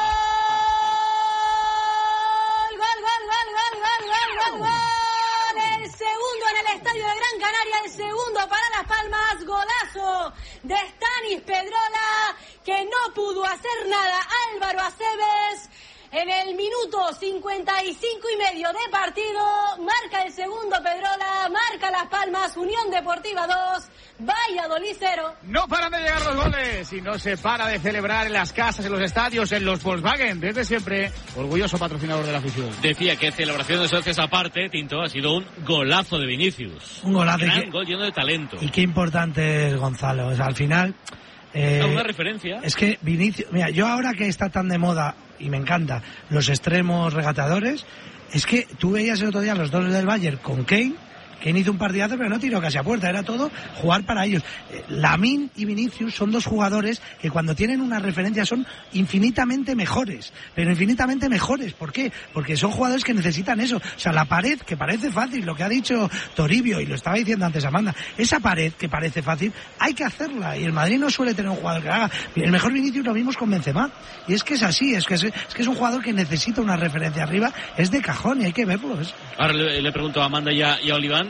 [SPEAKER 22] ¡Gol, gol, gol, gol, gol, gol, gol, gol! El segundo en el estadio de Gran Canaria, el segundo para Las Palmas. Golazo de Stanis Pedrola, que no pudo hacer nada Álvaro Aceves. En el minuto cincuenta y cinco y medio de partido, marca el segundo Pedrola, marca Las Palmas, Unión Deportiva dos, Valladolid cero.
[SPEAKER 3] No paran de llegar los goles y no se para de celebrar en las casas, en los estadios, en los Volkswagen. Desde siempre, orgulloso patrocinador de la afición.
[SPEAKER 4] Decía que celebración de suertes aparte, Tinto, ha sido un golazo de Vinicius.
[SPEAKER 7] Un golazo.
[SPEAKER 4] Gran
[SPEAKER 7] que,
[SPEAKER 4] gol lleno de talento.
[SPEAKER 7] Y qué importante es Gonzalo. O sea, al final...
[SPEAKER 4] Eh, una referencia.
[SPEAKER 7] Es que Vinicius... Mira, yo ahora que está tan de moda, y me encanta, los extremos regateadores, es que tú veías el otro día los dos del Bayern con Kane, Kane hizo un partidazo pero no tiró casi a puerta, era todo jugar para ellos. Lamine y Vinicius son dos jugadores que cuando tienen una referencia son infinitamente mejores, pero infinitamente mejores. ¿Por qué? Porque son jugadores que necesitan eso. O sea, la pared, que parece fácil, lo que ha dicho Toribio, y lo estaba diciendo antes Amanda, esa pared que parece fácil, hay que hacerla, y el Madrid no suele tener un jugador que haga. El mejor Vinicius lo vimos con Benzema, y es que es así, es que es, es que es un jugador que necesita una referencia arriba, es de cajón y hay que verlo. Es...
[SPEAKER 4] Ahora le, le pregunto a Amanda y a, y a Oliván,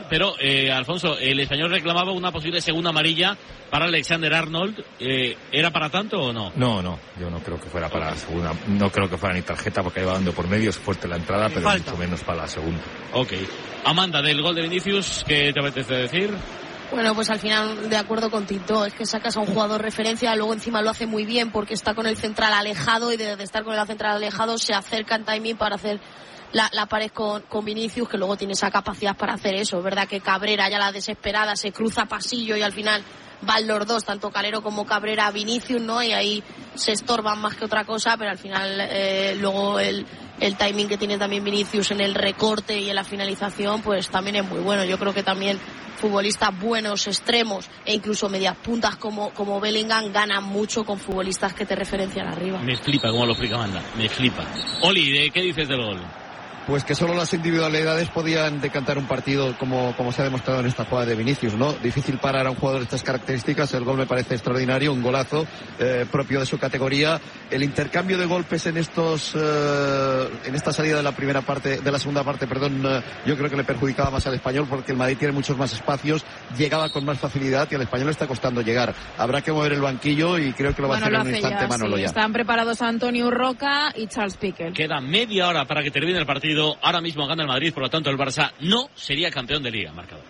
[SPEAKER 4] pero eh, Alfonso, el Español reclamaba una posible segunda amarilla para Alexander Arnold. Eh, ¿Era para tanto o no?
[SPEAKER 9] No, no, yo no creo que fuera para la segunda. No creo que fuera ni tarjeta porque iba dando por medio, es fuerte la entrada, pero Falta. mucho menos para la segunda.
[SPEAKER 4] Ok. Amanda, del gol de Vinicius, ¿qué te apetece decir?
[SPEAKER 5] Bueno, pues al final de acuerdo con Tito, es que sacas a un jugador referencia, luego encima lo hace muy bien porque está con el central alejado y de, de estar con el central alejado se acerca en timing para hacer la, la pared con, con Vinicius, que luego tiene esa capacidad para hacer eso. Es verdad que Cabrera ya la desesperada se cruza pasillo y al final van los dos, tanto Calero como Cabrera, Vinicius, ¿no? Y ahí se estorban más que otra cosa, pero al final eh, luego el, el timing que tiene también Vinicius en el recorte y en la finalización, pues también es muy bueno. Yo creo que también futbolistas buenos, extremos e incluso medias puntas como, como Bellingham ganan mucho con futbolistas que te referencian arriba.
[SPEAKER 4] Me flipa cómo lo explica Amanda, me flipa. Oli, ¿qué dices del gol?
[SPEAKER 8] Pues que solo las individualidades podían decantar un partido como, como se ha demostrado en esta jugada de Vinicius, ¿no? Difícil parar a un jugador de estas características. El gol me parece extraordinario, un golazo eh, propio de su categoría. El intercambio de golpes en estos eh, en esta salida de la primera parte, de la segunda parte, perdón, eh, yo creo que le perjudicaba más al Español porque el Madrid tiene muchos más espacios, llegaba con más facilidad y al Español le está costando llegar. Habrá que mover el banquillo y creo que lo va bueno, a hacer en un instante ya, Manolo
[SPEAKER 2] sí.
[SPEAKER 8] ya.
[SPEAKER 2] Están preparados Antonio Roca y Charles Piqué.
[SPEAKER 4] Queda media hora para que termine el partido. Ahora mismo gana el Madrid, por lo tanto el Barça no sería campeón de Liga. Marcador.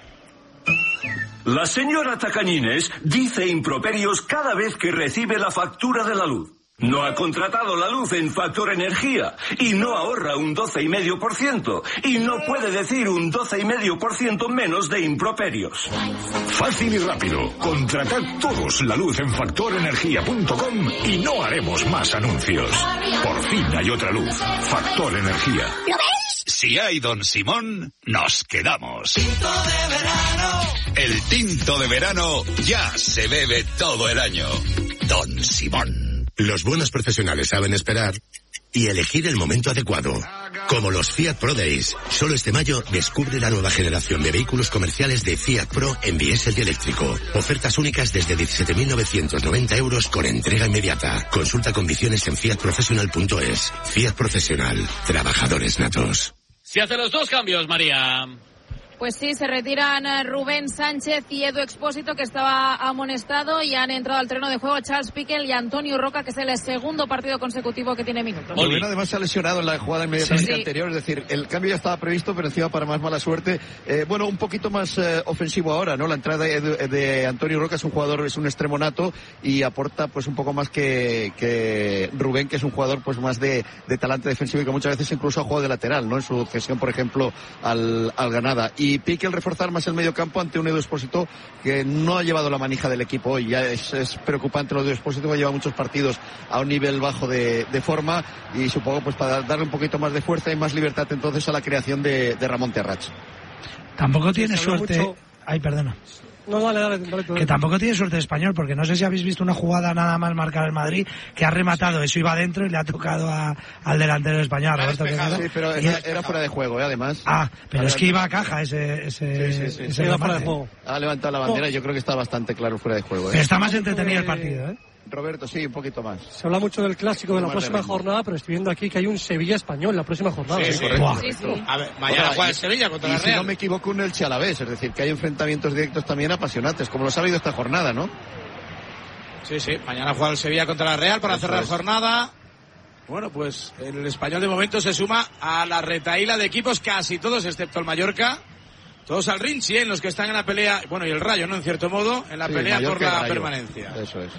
[SPEAKER 6] La señora Tacañines dice improperios cada vez que recibe la factura de la luz. No ha contratado la luz en Factor Energía y no ahorra un doce coma cinco por ciento y no puede decir un doce coma cinco por ciento menos de improperios.
[SPEAKER 10] Fácil y rápido. Contratad todos la luz en factor energía punto com y no haremos más anuncios. Por fin hay otra luz. Factor Energía.
[SPEAKER 23] ¿Lo ves? Si hay Don Simón, nos quedamos. Tinto de verano. El tinto de verano ya se bebe todo el año. Don Simón.
[SPEAKER 13] Los buenos profesionales saben esperar y elegir el momento adecuado. Como los Fiat Pro Days. Solo este mayo descubre la nueva generación de vehículos comerciales de Fiat Pro en diésel y eléctrico. Ofertas únicas desde diecisiete mil novecientos noventa euros con entrega inmediata. Consulta condiciones en fiat professional punto es. Fiat Profesional. Trabajadores natos.
[SPEAKER 4] Se hacen los dos cambios, María.
[SPEAKER 2] Pues sí, se retiran Rubén Sánchez y Edu Expósito, que estaba amonestado, y han entrado al terreno de juego Charles Piqué y Antonio Roca, que es el segundo partido consecutivo que tiene minutos.
[SPEAKER 8] Rubén además se ha lesionado en la jugada inmediatamente
[SPEAKER 2] sí, sí.
[SPEAKER 8] anterior, es decir, el cambio ya estaba previsto, pero encima para más mala suerte. Eh, bueno, un poquito más eh, ofensivo ahora, ¿no? La entrada de, de, de Antonio Roca es un jugador, es un extremo nato y aporta pues un poco más que, que Rubén, que es un jugador pues más de, de talante defensivo y que muchas veces incluso ha jugado de lateral, ¿no? En su cesión, por ejemplo, al, al Granada. Y Piqué el reforzar más el medio campo ante un Edu Expósito que no ha llevado la manija del equipo hoy. Ya es, es preocupante lo de Edu Expósito, que lleva muchos partidos a un nivel bajo de, de forma y supongo pues para darle un poquito más de fuerza y más libertad entonces a la creación de, de Ramón Terrach.
[SPEAKER 7] Tampoco tiene
[SPEAKER 21] Se
[SPEAKER 7] suerte.
[SPEAKER 21] mucho...
[SPEAKER 7] Ay, perdona.
[SPEAKER 21] No, dale, dale, dale, dale.
[SPEAKER 7] Que tampoco tiene suerte de Español, porque no sé si habéis visto una jugada nada más marcar el Madrid, que ha rematado, eso iba adentro y le ha tocado a, al delantero español, a Roberto Quevedo.
[SPEAKER 8] Sí, pero era, era fuera de juego, ¿eh? Además.
[SPEAKER 7] Ah, pero es que iba a caja ese, ese,
[SPEAKER 8] sí, sí, sí,
[SPEAKER 7] ese
[SPEAKER 8] sí,
[SPEAKER 7] fuera
[SPEAKER 21] de juego.
[SPEAKER 8] Ha levantado la bandera y yo creo que está bastante claro fuera de juego, ¿eh?
[SPEAKER 7] Pero está más entretenido el partido, ¿eh?
[SPEAKER 8] Roberto, sí, un poquito más.
[SPEAKER 21] Se habla mucho del clásico de la próxima de jornada, pero estoy viendo aquí que hay un Sevilla-Español la próxima jornada.
[SPEAKER 20] Sí,
[SPEAKER 21] ¿sí?
[SPEAKER 20] correcto.
[SPEAKER 2] Sí, sí.
[SPEAKER 20] A ver, mañana juega el Sevilla contra
[SPEAKER 8] y
[SPEAKER 20] la
[SPEAKER 8] si
[SPEAKER 20] Real.
[SPEAKER 8] no me equivoco, un Elche Alavés, es decir, que hay enfrentamientos directos también apasionantes, como los ha habido esta jornada, ¿no?
[SPEAKER 20] Sí, sí, mañana juega el Sevilla contra la Real para
[SPEAKER 8] Eso
[SPEAKER 20] cerrar
[SPEAKER 8] es.
[SPEAKER 20] jornada. Bueno, pues el Español de momento se suma a la retaíla de equipos, casi todos, excepto el Mallorca. Todos al Rinchi, ¿eh? En los que están en la pelea, bueno, y el Rayo, ¿no? En cierto modo, en la
[SPEAKER 8] Sí,
[SPEAKER 20] pelea por
[SPEAKER 8] Mallorca y
[SPEAKER 20] la
[SPEAKER 8] Rayo.
[SPEAKER 20] permanencia.
[SPEAKER 8] Eso es.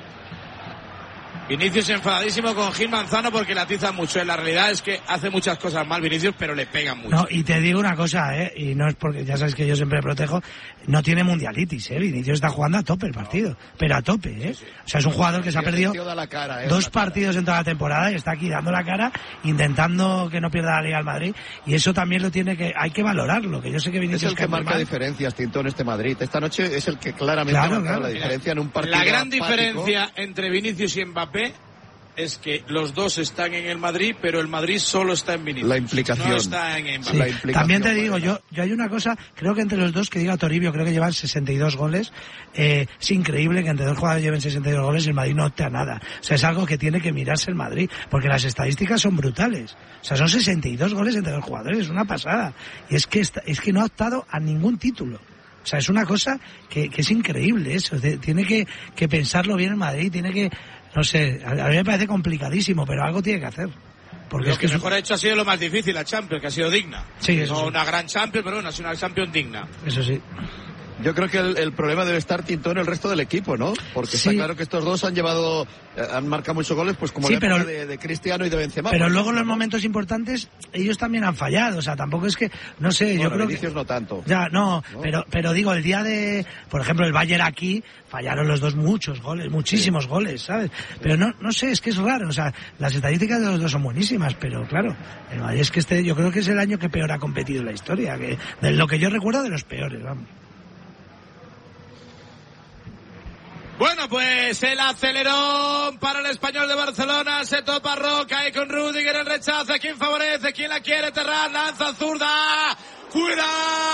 [SPEAKER 20] Vinicius enfadadísimo con Gil Manzano porque le atiza mucho. En la realidad es que hace muchas cosas mal Vinicius, pero le pegan mucho.
[SPEAKER 7] No, y te digo una cosa, ¿eh? Y no es porque, ya sabes que yo siempre protejo, no tiene mundialitis, ¿eh? Vinicius está jugando a tope el partido, pero a tope, ¿eh? Sí, sí. O sea, es un jugador que se ha perdido
[SPEAKER 8] la cara, ¿eh?
[SPEAKER 7] dos partidos en toda la temporada y está aquí dando la cara, intentando que no pierda la Liga al Madrid, y eso también lo tiene que, hay que valorarlo, que yo sé que Vinicius
[SPEAKER 8] es el que marca
[SPEAKER 7] mal.
[SPEAKER 8] diferencias, Tinto, en este Madrid. Esta noche es el que claramente
[SPEAKER 7] Claro,
[SPEAKER 8] marca
[SPEAKER 7] claro.
[SPEAKER 8] la diferencia en un partido
[SPEAKER 20] La gran
[SPEAKER 8] apático.
[SPEAKER 20] diferencia entre Vinicius y Mbappé es que los dos están en el Madrid, pero el Madrid solo está en Vinicius.
[SPEAKER 8] La implicación.
[SPEAKER 20] No está en Mbappé.
[SPEAKER 7] Sí.
[SPEAKER 20] La implicación.
[SPEAKER 7] También te digo, yo, yo hay una cosa, creo que entre los dos, que diga Toribio, creo que llevan sesenta y dos goles. Eh, es increíble que entre dos jugadores lleven sesenta y dos goles y el Madrid no opte a nada. O sea, es algo que tiene que mirarse el Madrid, porque las estadísticas son brutales. O sea, son sesenta y dos goles entre dos jugadores, es una pasada. Y es que, está, es que no ha optado a ningún título. O sea, es una cosa que, que es increíble eso. Tiene que, que pensarlo bien el Madrid, tiene que... No sé, a mí me parece complicadísimo, pero algo tiene que hacer. Porque
[SPEAKER 20] lo
[SPEAKER 7] es que,
[SPEAKER 20] que mejor es... ha hecho ha sido lo más difícil, la Champions, que ha sido digna.
[SPEAKER 7] Sí, eso
[SPEAKER 20] no
[SPEAKER 7] sí.
[SPEAKER 20] una gran Champions, pero una, una Champions digna.
[SPEAKER 7] Eso sí.
[SPEAKER 8] Yo creo que el, el problema debe estar, Tinto, en el resto del equipo, ¿no? Porque
[SPEAKER 7] Sí.
[SPEAKER 8] está claro que estos dos han llevado, han marcado muchos goles, pues como
[SPEAKER 7] Sí,
[SPEAKER 8] la
[SPEAKER 7] pero-
[SPEAKER 8] época de, de Cristiano y de Benzema.
[SPEAKER 7] Pero
[SPEAKER 8] por
[SPEAKER 7] luego en
[SPEAKER 8] ejemplo,
[SPEAKER 7] los momentos importantes ellos también han fallado, o sea, tampoco es que, no sé,
[SPEAKER 8] Bueno,
[SPEAKER 7] yo creo
[SPEAKER 8] Vinicius
[SPEAKER 7] que...
[SPEAKER 8] no tanto.
[SPEAKER 7] Ya, no,
[SPEAKER 8] ¿No?
[SPEAKER 7] pero pero digo, el día de, por ejemplo, el Bayern aquí, fallaron los dos muchos goles, muchísimos goles, ¿sabes? Pero no no sé, es que es raro, o sea, las estadísticas de los dos son buenísimas, pero claro, el Bayern es que este, yo creo que es el año que peor ha competido en la historia, que de lo que yo recuerdo de los peores, vamos.
[SPEAKER 20] Bueno, pues el acelerón para el Español de Barcelona. Se topa Roca ahí con Rüdiger, el rechazo. ¿Quién favorece? ¿Quién la quiere aterrar? Lanza zurda. ¡Fuera!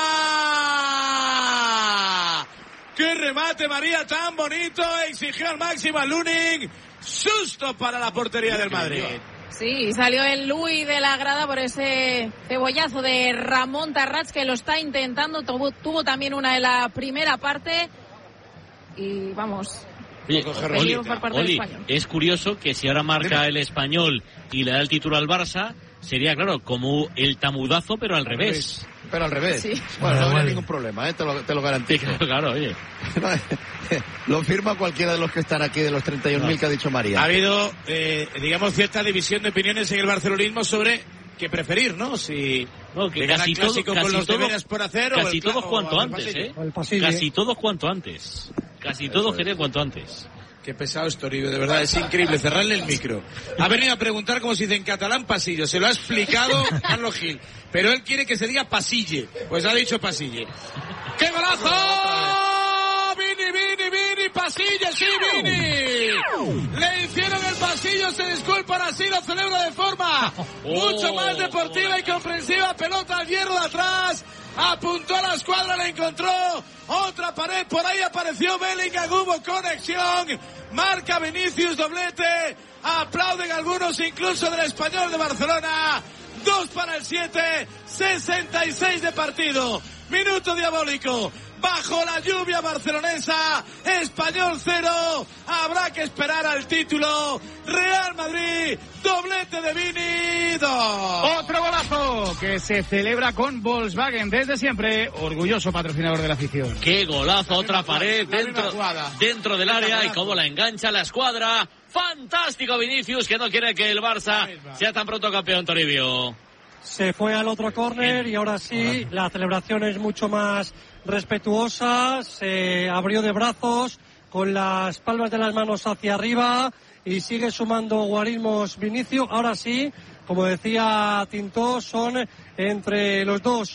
[SPEAKER 20] ¡Qué remate, María, tan bonito! Exigió al máximo a Lunin. Susto para la portería del Madrid.
[SPEAKER 2] Sí, salió el Luis de la grada por ese cebollazo de Ramón Tarrats, que lo está intentando. Tuvo, tuvo también una en la primera parte. Y vamos.
[SPEAKER 4] Oye, Oli,
[SPEAKER 2] por parte del
[SPEAKER 4] Oli,
[SPEAKER 2] Español.
[SPEAKER 4] es curioso que si ahora marca el Español y le da el título al Barça, sería, claro, como el tamudazo, pero al revés.
[SPEAKER 8] Pero al revés.
[SPEAKER 2] Sí.
[SPEAKER 8] Bueno, no habría ningún problema, ¿eh? te, lo, te lo garantizo.
[SPEAKER 4] Sí, claro, oye.
[SPEAKER 8] Lo firma cualquiera de los que están aquí, de los treinta y un mil que ha dicho María.
[SPEAKER 20] Ha habido, eh, digamos, cierta división de opiniones en el barcelonismo sobre qué preferir, ¿no? Si
[SPEAKER 4] No, que
[SPEAKER 20] le gana
[SPEAKER 4] casi
[SPEAKER 20] el clásico
[SPEAKER 4] todo,
[SPEAKER 20] con
[SPEAKER 4] casi
[SPEAKER 20] los
[SPEAKER 4] todo,
[SPEAKER 20] deberes por hacer o
[SPEAKER 4] casi
[SPEAKER 20] el,
[SPEAKER 4] todos
[SPEAKER 20] o
[SPEAKER 4] cuanto
[SPEAKER 20] el
[SPEAKER 4] antes,
[SPEAKER 20] pasillo.
[SPEAKER 4] ¿eh?
[SPEAKER 21] O el pasillo.
[SPEAKER 4] Casi todos cuanto antes. Casi todos querían cuanto antes.
[SPEAKER 20] Qué pesado es Toribio, de verdad, es increíble cerrarle el micro. Ha venido a preguntar como se dice en catalán pasillo, se lo ha explicado Carlos Gil, pero él quiere que se diga pasille, pues ha dicho pasille. ¡Qué golazo! ¡Vini, Vini, Vini! ¡Pasille, sí, Vini! Le hicieron el pasillo, se disculpan así, lo celebra de forma mucho más deportiva y comprensiva. Pelota al hierro de atrás, apuntó a la escuadra, la encontró, otra pared, por ahí apareció Bellingham, hubo conexión, marca Vinicius, doblete, aplauden algunos incluso del Español de Barcelona. Dos para el siete, sesenta y seis de partido, minuto diabólico. Bajo la lluvia barcelonesa, Español cero, habrá que esperar al título. Real Madrid, doblete de Vini, dos.
[SPEAKER 3] Otro golazo que se celebra con Volkswagen desde siempre, orgulloso patrocinador de la afición.
[SPEAKER 4] Qué golazo, otra pared
[SPEAKER 20] la misma
[SPEAKER 4] dentro,
[SPEAKER 20] jugada.
[SPEAKER 4] dentro del área y cómo la engancha la escuadra. Fantástico Vinicius, que no quiere que el Barça sea tan pronto campeón, Toribio.
[SPEAKER 21] Se fue al otro córner y ahora sí, la celebración es mucho más respetuosa, se abrió de brazos con las palmas de las manos hacia arriba y sigue sumando guarismos Vinicius. Ahora sí, como decía Tintó, son entre los dos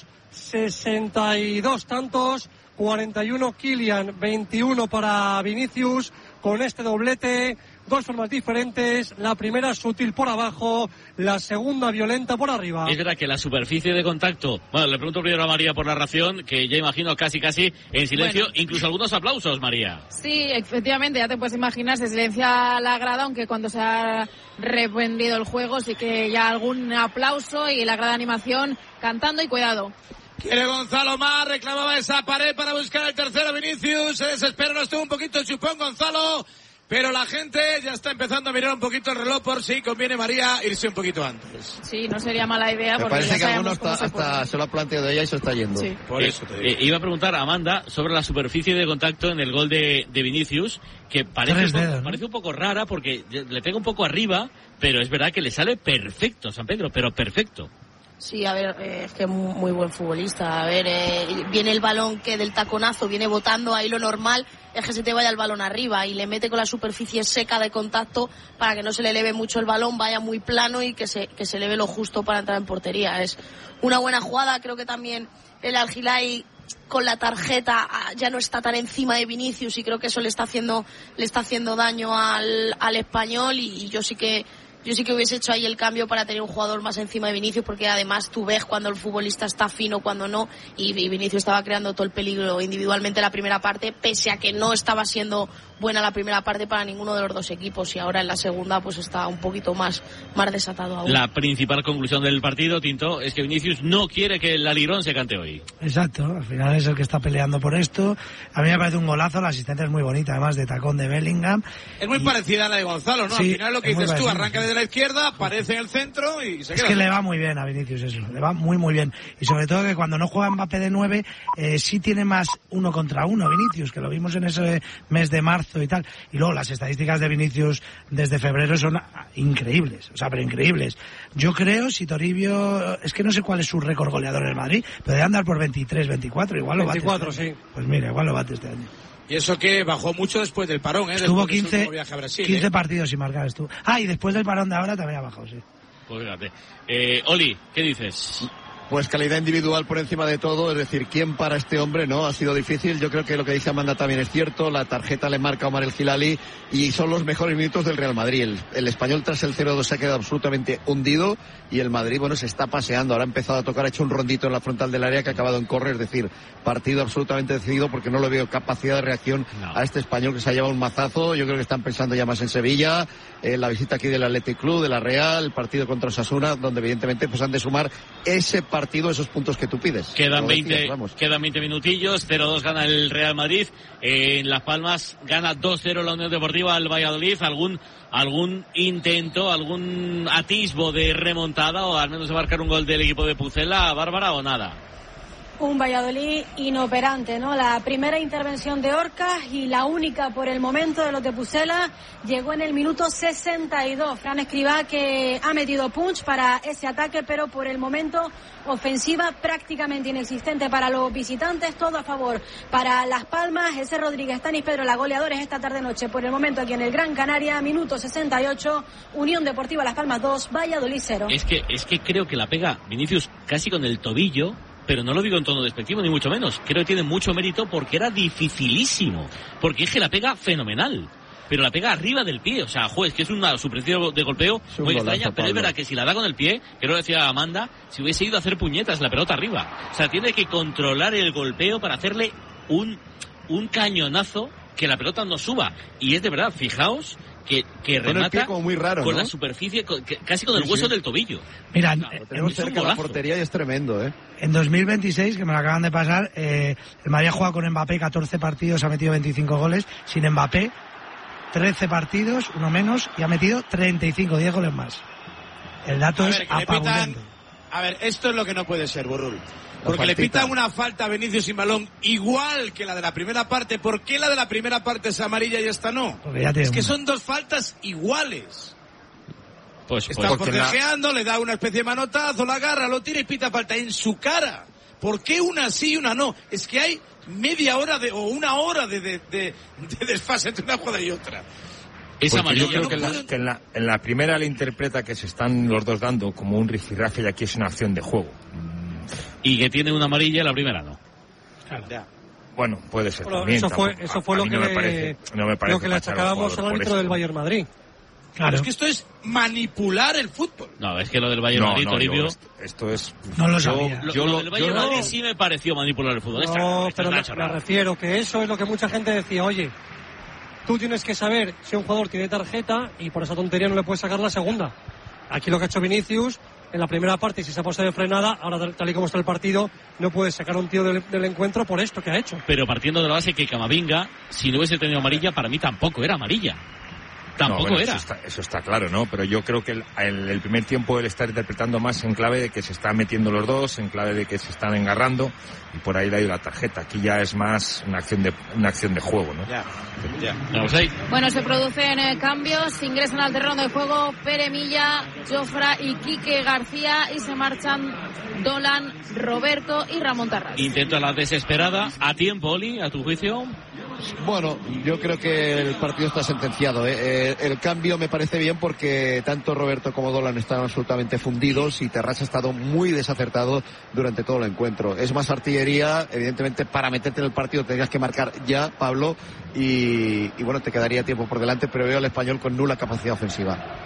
[SPEAKER 21] sesenta y dos tantos, cuarenta y uno Kylian, veintiuno para Vinicius, con este doblete. Dos formas diferentes, la primera sutil por abajo, la segunda violenta por arriba.
[SPEAKER 4] Es verdad que la superficie de contacto, bueno, le pregunto primero a María por la ración, que ya imagino casi casi en silencio,
[SPEAKER 2] Bueno.
[SPEAKER 4] incluso algunos aplausos, María.
[SPEAKER 2] Sí, efectivamente, ya te puedes imaginar, se silencia la grada, aunque cuando se ha reprendido el juego sí que ya algún aplauso y la grada de animación cantando y cuidado.
[SPEAKER 20] Quiere Gonzalo más, reclamaba esa pared para buscar el tercero Vinicius, se desespera, no estuvo un poquito chupón Gonzalo, pero la gente ya está empezando a mirar un poquito el reloj por si conviene María irse un poquito antes.
[SPEAKER 2] Sí, no sería mala idea
[SPEAKER 8] Me
[SPEAKER 2] porque
[SPEAKER 8] parece
[SPEAKER 2] ya
[SPEAKER 8] que alguno
[SPEAKER 2] sabemos cómo
[SPEAKER 8] hasta,
[SPEAKER 2] se pone.
[SPEAKER 8] hasta se lo ha planteado ella y se está yendo.
[SPEAKER 2] Sí.
[SPEAKER 20] Por
[SPEAKER 4] Eh,
[SPEAKER 20] eso te digo.
[SPEAKER 4] eh, iba a preguntar a Amanda sobre la superficie de contacto en el gol de, de Vinicius, que parece
[SPEAKER 7] Tres
[SPEAKER 4] un, poco,
[SPEAKER 7] dedos, ¿no?
[SPEAKER 4] parece un poco rara porque le pega un poco arriba, pero es verdad que le sale perfecto San Pedro, pero perfecto.
[SPEAKER 5] Sí, a ver, eh, es que es muy, muy buen futbolista. A ver, eh, viene el balón que del taconazo viene botando, ahí lo normal es que se te vaya el balón arriba y le mete con la superficie seca de contacto para que no se le eleve mucho el balón, vaya muy plano y que se, que se eleve lo justo para entrar en portería. Es una buena jugada, creo que también el Al-Hilal con la tarjeta ya no está tan encima de Vinicius y creo que eso le está haciendo le está haciendo daño al, al español y, y yo sí que yo sí que hubiese hecho ahí el cambio para tener un jugador más encima de Vinicius, porque además tú ves cuando el futbolista está fino, cuando no, y, y Vinicius estaba creando todo el peligro individualmente en la primera parte, pese a que no estaba siendo buena la primera parte para ninguno de los dos equipos, y ahora en la segunda pues está un poquito más, más desatado aún.
[SPEAKER 4] La principal conclusión del partido, Tinto, es que Vinicius no quiere que el alirón se cante hoy.
[SPEAKER 7] Exacto, al final es el que está peleando por esto. A mí me parece un golazo, la asistencia es muy bonita, además de tacón de Bellingham.
[SPEAKER 20] Es muy y... parecida a la de Gonzalo, ¿no? Sí, al final lo que dices tú, arranca desde la izquierda, aparece en el centro y se queda.
[SPEAKER 7] Es que le va muy bien a Vinicius eso, le va muy muy bien. Y sobre todo que cuando no juega Mbappé de nueve, eh, sí tiene más uno contra uno Vinicius, que lo vimos en ese mes de marzo y tal. Y luego las estadísticas de Vinicius desde febrero son increíbles, o sea, pero increíbles. Yo creo, si Toribio, es que no sé cuál es su récord goleador en el Madrid, pero debe andar por veintitrés, veinticuatro, igual lo bate.
[SPEAKER 21] veinticuatro, sí.
[SPEAKER 7] Pues mira, igual lo bate este año.
[SPEAKER 20] Y eso que bajó mucho después del parón, ¿eh?
[SPEAKER 7] Estuvo quince,
[SPEAKER 20] Brasil,
[SPEAKER 7] quince
[SPEAKER 20] ¿eh?
[SPEAKER 7] partidos sin marcar, estuvo. Ah, y después del parón de ahora también ha bajado, sí.
[SPEAKER 4] Pues fíjate. Eh, Oli, ¿qué dices?
[SPEAKER 8] Pues calidad individual por encima de todo, es decir, ¿quién para este hombre? No, ha sido difícil. Yo creo que lo que dice Amanda también es cierto. La tarjeta le marca a Omar El Hilali y son los mejores minutos del Real Madrid. El, el español tras el cero dos se ha quedado absolutamente hundido y el Madrid, bueno, se está paseando. Ahora ha empezado a tocar, ha hecho un rondito en la frontal del área que ha acabado en córner, es decir, partido absolutamente decidido porque no lo veo capacidad de reacción no. a este español que se ha llevado un mazazo. Yo creo que están pensando ya más en Sevilla, en la visita aquí del Athletic Club, de la Real, el partido contra Osasuna, donde evidentemente pues han de sumar ese partido, esos puntos que tú pides.
[SPEAKER 4] Quedan veinte, quedan veinte minutillos, cero dos gana el Real Madrid, eh, en Las Palmas gana dos cero la Unión Deportiva al Valladolid. Algún algún intento, algún atisbo de remontada o al menos de marcar un gol del equipo de Pucela, Bárbara, o nada.
[SPEAKER 22] Un Valladolid inoperante, ¿no? La primera intervención de Orcas y la única por el momento de los de Pucela llegó en el minuto sesenta y dos. Fran Escribá, que ha metido punch para ese ataque, pero por el momento ofensiva prácticamente inexistente para los visitantes, todo a favor para Las Palmas. Ese Rodríguez, Tanis Pedro, la goleadores esta tarde-noche por el momento aquí en el Gran Canaria, minuto sesenta y ocho, Unión Deportiva Las Palmas dos, Valladolid cero.
[SPEAKER 4] Es que, es que creo que la pega Vinicius casi con el tobillo, pero no lo digo en tono despectivo, ni mucho menos. Creo que tiene mucho mérito porque era dificilísimo. Porque es que la pega fenomenal. Pero la pega arriba del pie. O sea, juez, que es una superficie de golpeo muy extraña. Pero es verdad que si la da con el pie, que lo decía Amanda, si hubiese ido a hacer puñetas la pelota arriba. O sea, tiene que controlar el golpeo para hacerle un, un cañonazo que la pelota no suba. Y es de verdad, fijaos, que, que remata
[SPEAKER 8] como muy raro,
[SPEAKER 4] con
[SPEAKER 8] ¿no?
[SPEAKER 4] la superficie, con, que, casi con el hueso sí, sí. del tobillo.
[SPEAKER 7] Mira,
[SPEAKER 8] no, lo tenemos cerca de la portería y es tremendo, ¿eh?
[SPEAKER 7] En dos mil veintiséis, que me lo acaban de pasar, eh, el Madrid ha jugado con Mbappé catorce partidos, ha metido veinticinco goles. Sin Mbappé, trece partidos, uno menos, y ha metido treinta y cinco, diez goles más. El dato
[SPEAKER 20] a
[SPEAKER 7] es
[SPEAKER 20] ver,
[SPEAKER 7] apabullante.
[SPEAKER 20] A ver, esto es lo que no puede ser, Burrul. Porque le pitan una falta a Vinicius sin balón igual que la de la primera parte. ¿Por qué la de la primera parte es amarilla y esta no?
[SPEAKER 7] Ya
[SPEAKER 20] es que son dos faltas iguales.
[SPEAKER 4] Pues,
[SPEAKER 20] Está
[SPEAKER 4] pues,
[SPEAKER 20] forcejeando,
[SPEAKER 4] la...
[SPEAKER 20] le da una especie de manotazo, la agarra, lo tira y pita falta en su cara. ¿Por qué una sí y una no? Es que hay media hora de, o una hora de, de, de, de desfase entre una jugada y otra.
[SPEAKER 9] Esa yo creo no que, la, que en, la, en la primera le interpreta que se están los dos dando como un rifirrafe y aquí es una acción de juego.
[SPEAKER 4] Y que tiene una amarilla, la primera no.
[SPEAKER 20] Claro. Ya.
[SPEAKER 9] Bueno, puede ser
[SPEAKER 21] bueno,
[SPEAKER 9] también.
[SPEAKER 21] Eso fue, eso fue lo, que
[SPEAKER 9] no me parece, no me parece
[SPEAKER 21] lo que le achacábamos al árbitro del Bayern Madrid.
[SPEAKER 20] Claro. Es que esto es manipular el fútbol.
[SPEAKER 4] No, es que lo del Bayern
[SPEAKER 9] no,
[SPEAKER 4] Madrid,
[SPEAKER 9] no,
[SPEAKER 4] Toribio...
[SPEAKER 9] Yo, esto, esto es...
[SPEAKER 7] No lo sabía.
[SPEAKER 4] Lo,
[SPEAKER 9] yo
[SPEAKER 4] lo
[SPEAKER 9] lo,
[SPEAKER 4] del Bayern
[SPEAKER 9] yo
[SPEAKER 4] Madrid
[SPEAKER 9] no.
[SPEAKER 4] sí me pareció manipular el fútbol.
[SPEAKER 21] No,
[SPEAKER 4] esta, esta
[SPEAKER 21] pero me,
[SPEAKER 4] me
[SPEAKER 21] me refiero que eso es lo que mucha gente decía. Oye, tú tienes que saber si un jugador tiene tarjeta y por esa tontería no le puedes sacar la segunda. Aquí lo que ha hecho Vinicius... En la primera parte, si se ha puesto de frenada, ahora tal y como está el partido, no puede sacar a un tío del, del encuentro por esto que ha hecho.
[SPEAKER 4] Pero partiendo de la base que Camavinga, si no hubiese tenido amarilla, para mí tampoco era amarilla. Tampoco
[SPEAKER 9] no, bueno,
[SPEAKER 4] era.
[SPEAKER 9] Eso está, eso está claro, ¿no? Pero yo creo que el, el, el primer tiempo él está interpretando más en clave de que se están metiendo los dos, en clave de que se están engarrando y por ahí le ha ido la tarjeta. Aquí ya es más una acción de una acción de juego, ¿no?
[SPEAKER 20] Ya, ya.
[SPEAKER 4] Vamos ahí.
[SPEAKER 2] Bueno, se producen eh, cambios, ingresan al terreno de juego Pere Milla, Jofra y Quique García y se marchan Dolan, Roberto y Ramón Tarras.
[SPEAKER 4] Intento a la desesperada, a tiempo, Oli, a tu juicio.
[SPEAKER 8] Bueno, yo creo que el partido está sentenciado, ¿eh? Eh, el cambio me parece bien porque tanto Roberto como Dolan están absolutamente fundidos y Terrats ha estado muy desacertado durante todo el encuentro. Es más artillería, evidentemente para meterte en el partido tendrías que marcar ya, Pablo, y, y bueno, te quedaría tiempo por delante, pero veo al Español con nula capacidad ofensiva.